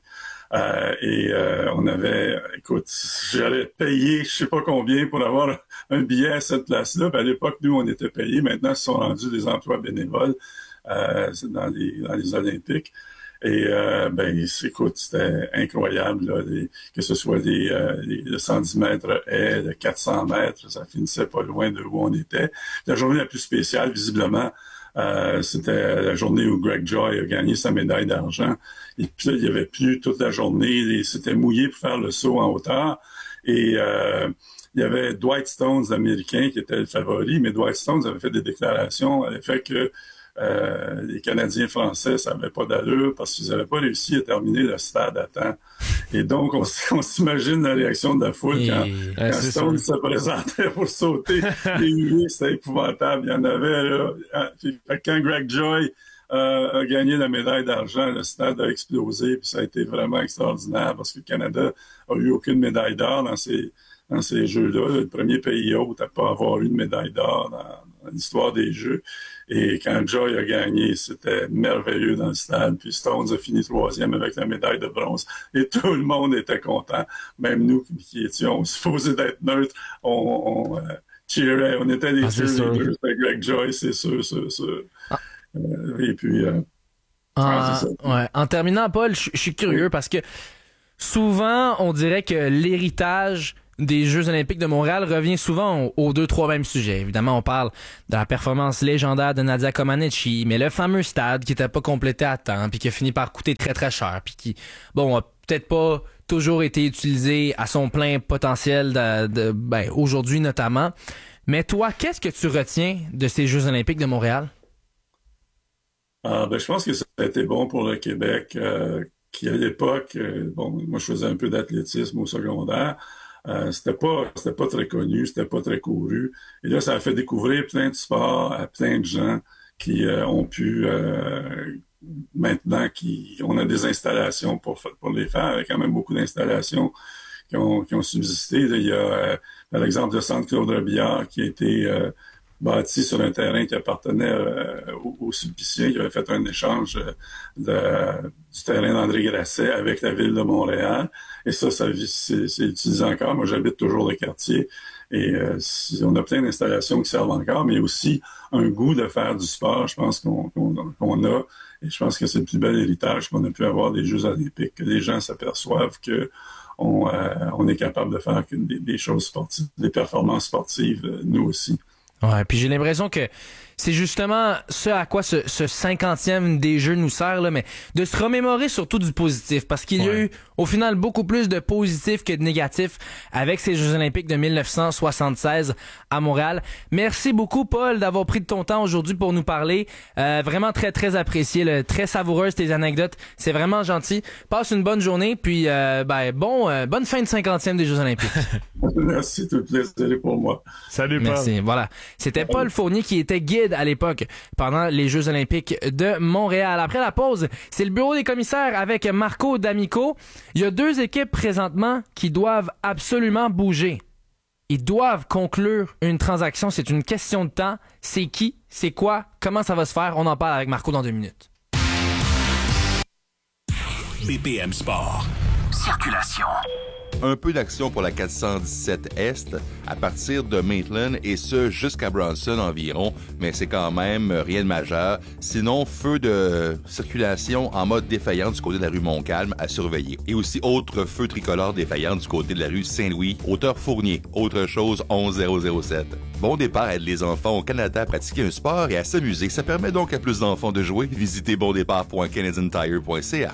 On avait, écoute, j'allais payer je sais pas combien pour avoir un billet à cette place-là. Puis à l'époque, nous, on était payés. Maintenant, ils se sont rendus des emplois bénévoles dans les Olympiques. Et écoute, c'était incroyable, là, que ce soit le 110 mètres haies, le 400 mètres, ça finissait pas loin de où on était. La journée la plus spéciale, visiblement, c'était la journée où Greg Joy a gagné sa médaille d'argent. Et puis là, il y avait plu toute la journée. C'était mouillé pour faire le saut en hauteur. Et il y avait Dwight Stones, l'Américain, qui était le favori. Mais Dwight Stones avait fait des déclarations à l'effet que les Canadiens français, ça n'avait pas d'allure parce qu'ils n'avaient pas réussi à terminer le stade à temps. Et donc, on s'imagine la réaction de la foule quand Stone se présentait pour sauter. Les huées, c'était épouvantable. Il y en avait, là. Quand Greg Joy a gagné la médaille d'argent, le stade a explosé, puis ça a été vraiment extraordinaire parce que le Canada a eu aucune médaille d'or dans dans ces Jeux-là. Le premier pays hôte à pas avoir eu de médaille d'or dans l'histoire des Jeux. Et quand Joy a gagné, c'était merveilleux dans le stade. Puis Stones a fini 3e avec la médaille de bronze. Et tout le monde était content. Même nous qui étions supposés d'être neutres, on cheerait. On était des cheerleaders avec Greg Joy, c'est sûr. Et puis... En terminant, Paul, je suis curieux parce que souvent, on dirait que l'héritage des Jeux olympiques de Montréal revient souvent aux 2-3 mêmes sujets. Évidemment, on parle de la performance légendaire de Nadia Comaneci, mais le fameux stade qui n'était pas complété à temps, puis qui a fini par coûter très très cher, puis qui, a peut-être pas toujours été utilisé à son plein potentiel aujourd'hui notamment. Mais toi, qu'est-ce que tu retiens de ces Jeux olympiques de Montréal? Je pense que ça a été bon pour le Québec, qui à l'époque, moi je faisais un peu d'athlétisme au secondaire, c'était pas très connu, c'était pas très couru, et là ça a fait découvrir plein de sports à plein de gens qui ont pu maintenant on a des installations pour les faire, avec quand même beaucoup d'installations qui ont subsisté. Là, il y a par exemple le centre Claude Robillard qui a été bâti sur un terrain qui appartenait aux Sulpiciens, qui avait fait un échange du terrain d'André Grasset avec la ville de Montréal. Et ça c'est utilisé encore. Moi, j'habite toujours le quartier. Et on a plein d'installations qui servent encore, mais aussi un goût de faire du sport, je pense qu'on a. Et je pense que c'est le plus bel héritage qu'on a pu avoir des Jeux olympiques, que les gens s'aperçoivent que on est capable de faire des choses sportives, des performances sportives, nous aussi. Ouais, puis j'ai l'impression que c'est justement ce à quoi ce 50e des Jeux nous sert, là, mais de se remémorer surtout du positif, parce qu'il y a eu au final beaucoup plus de positifs que de négatifs avec ces Jeux olympiques de 1976 à Montréal. Merci beaucoup, Paul, d'avoir pris de ton temps aujourd'hui pour nous parler. Vraiment très, très apprécié, très savoureuse tes anecdotes. C'est vraiment gentil. Passe une bonne journée, puis bonne fin de 50e des Jeux olympiques. Merci, tout le plaisir pour moi. Salut, Paul. Merci, voilà. C'était Paul Fournier qui était guide à l'époque pendant les Jeux olympiques de Montréal. Après la pause, c'est le bureau des commissaires avec Marco D'Amico. Il y a 2 équipes présentement qui doivent absolument bouger. Ils doivent conclure une transaction. C'est une question de temps. C'est qui? C'est quoi? Comment ça va se faire? On en parle avec Marco dans 2 minutes. BPM Sport. Circulation. Un peu d'action pour la 417 Est à partir de Maitland et ce jusqu'à Bronson environ, mais c'est quand même rien de majeur. Sinon, feu de circulation en mode défaillant du côté de la rue Montcalm à surveiller. Et aussi autre feu tricolore défaillant du côté de la rue Saint-Louis, hauteur Fournier. Autre chose, 11007. Bon départ aide les enfants au Canada à pratiquer un sport et à s'amuser. Ça permet donc à plus d'enfants de jouer. Visitez bondépart.canadiantire.ca.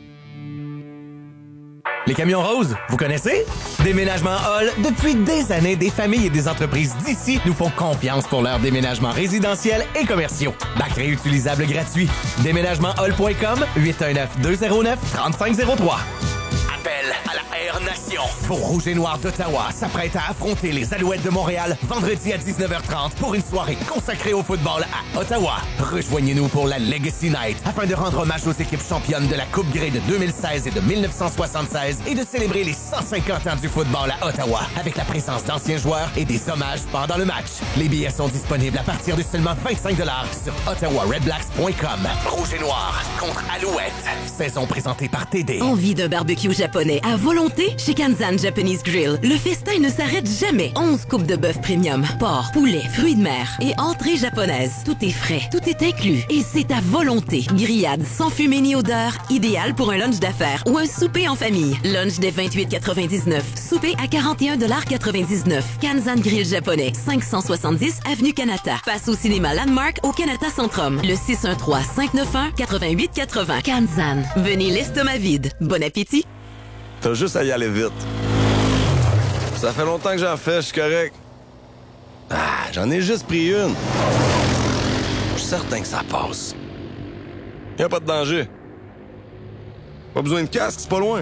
Les camions roses, vous connaissez? Déménagement Hall, depuis des années, des familles et des entreprises d'ici nous font confiance pour leurs déménagements résidentiels et commerciaux. Bac réutilisable gratuit. Déménagementhall.com, 819-209-3503. Appel à la Air Nation. Pour Rouge et Noir d'Ottawa s'apprête à affronter les Alouettes de Montréal vendredi à 19h30 pour une soirée consacrée au football à Ottawa. Rejoignez-nous pour la Legacy Night afin de rendre hommage aux équipes championnes de la Coupe Grey de 2016 et de 1976 et de célébrer les 150 ans du football à Ottawa avec la présence d'anciens joueurs et des hommages pendant le match. Les billets sont disponibles à partir de seulement 25$ sur ottawaredblacks.com. Rouge et Noir contre Alouettes. Saison présentée par TD. Envie d'un barbecue japonais à volonté chez Kanzan Japanese Grill. Le festin ne s'arrête jamais. 11 coupes de bœuf premium, porc, poulet, fruits de mer et entrée japonaise. Tout est frais, tout est inclus et c'est à volonté. Grillade sans fumée ni odeur, idéal pour un lunch d'affaires ou un souper en famille. Lunch dès 28,99. Souper à 41,99 $. Kanzan Grill japonais, 570 Avenue Kanata. Face au cinéma Landmark au Kanata Centrum. Le 613-591-8880. Kanzan. Venez l'estomac vide. Bon appétit. T'as juste à y aller vite. Ça fait longtemps que j'en fais, je suis correct. J'en ai juste pris une. Je suis certain que ça passe. Y a pas de danger. Pas besoin de casque, c'est pas loin.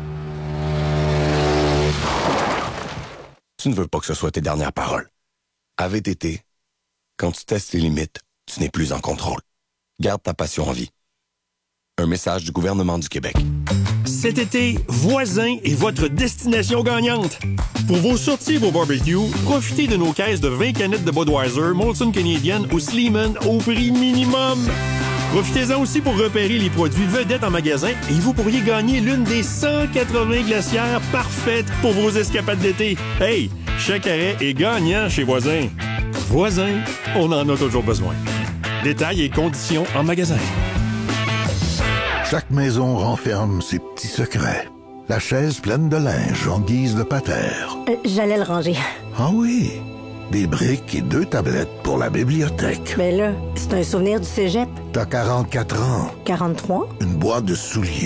Tu ne veux pas que ce soit tes dernières paroles. À VTT, quand tu testes les limites, tu n'es plus en contrôle. Garde ta passion en vie. Un message du gouvernement du Québec. Cet été, Voisin est votre destination gagnante. Pour vos sorties et vos barbecues, profitez de nos caisses de 20 canettes de Budweiser, Molson Canadian ou Sleeman au prix minimum. Profitez-en aussi pour repérer les produits vedettes en magasin et vous pourriez gagner l'une des 180 glacières parfaites pour vos escapades d'été. Hey, chaque arrêt est gagnant chez Voisin. Voisin, on en a toujours besoin. Détails et conditions en magasin. Chaque maison renferme ses petits secrets. La chaise pleine de linge en guise de patère. J'allais le ranger. Ah oui, des briques et 2 tablettes pour la bibliothèque. Mais là, c'est un souvenir du cégep. T'as 44 ans. 43? Une boîte de souliers.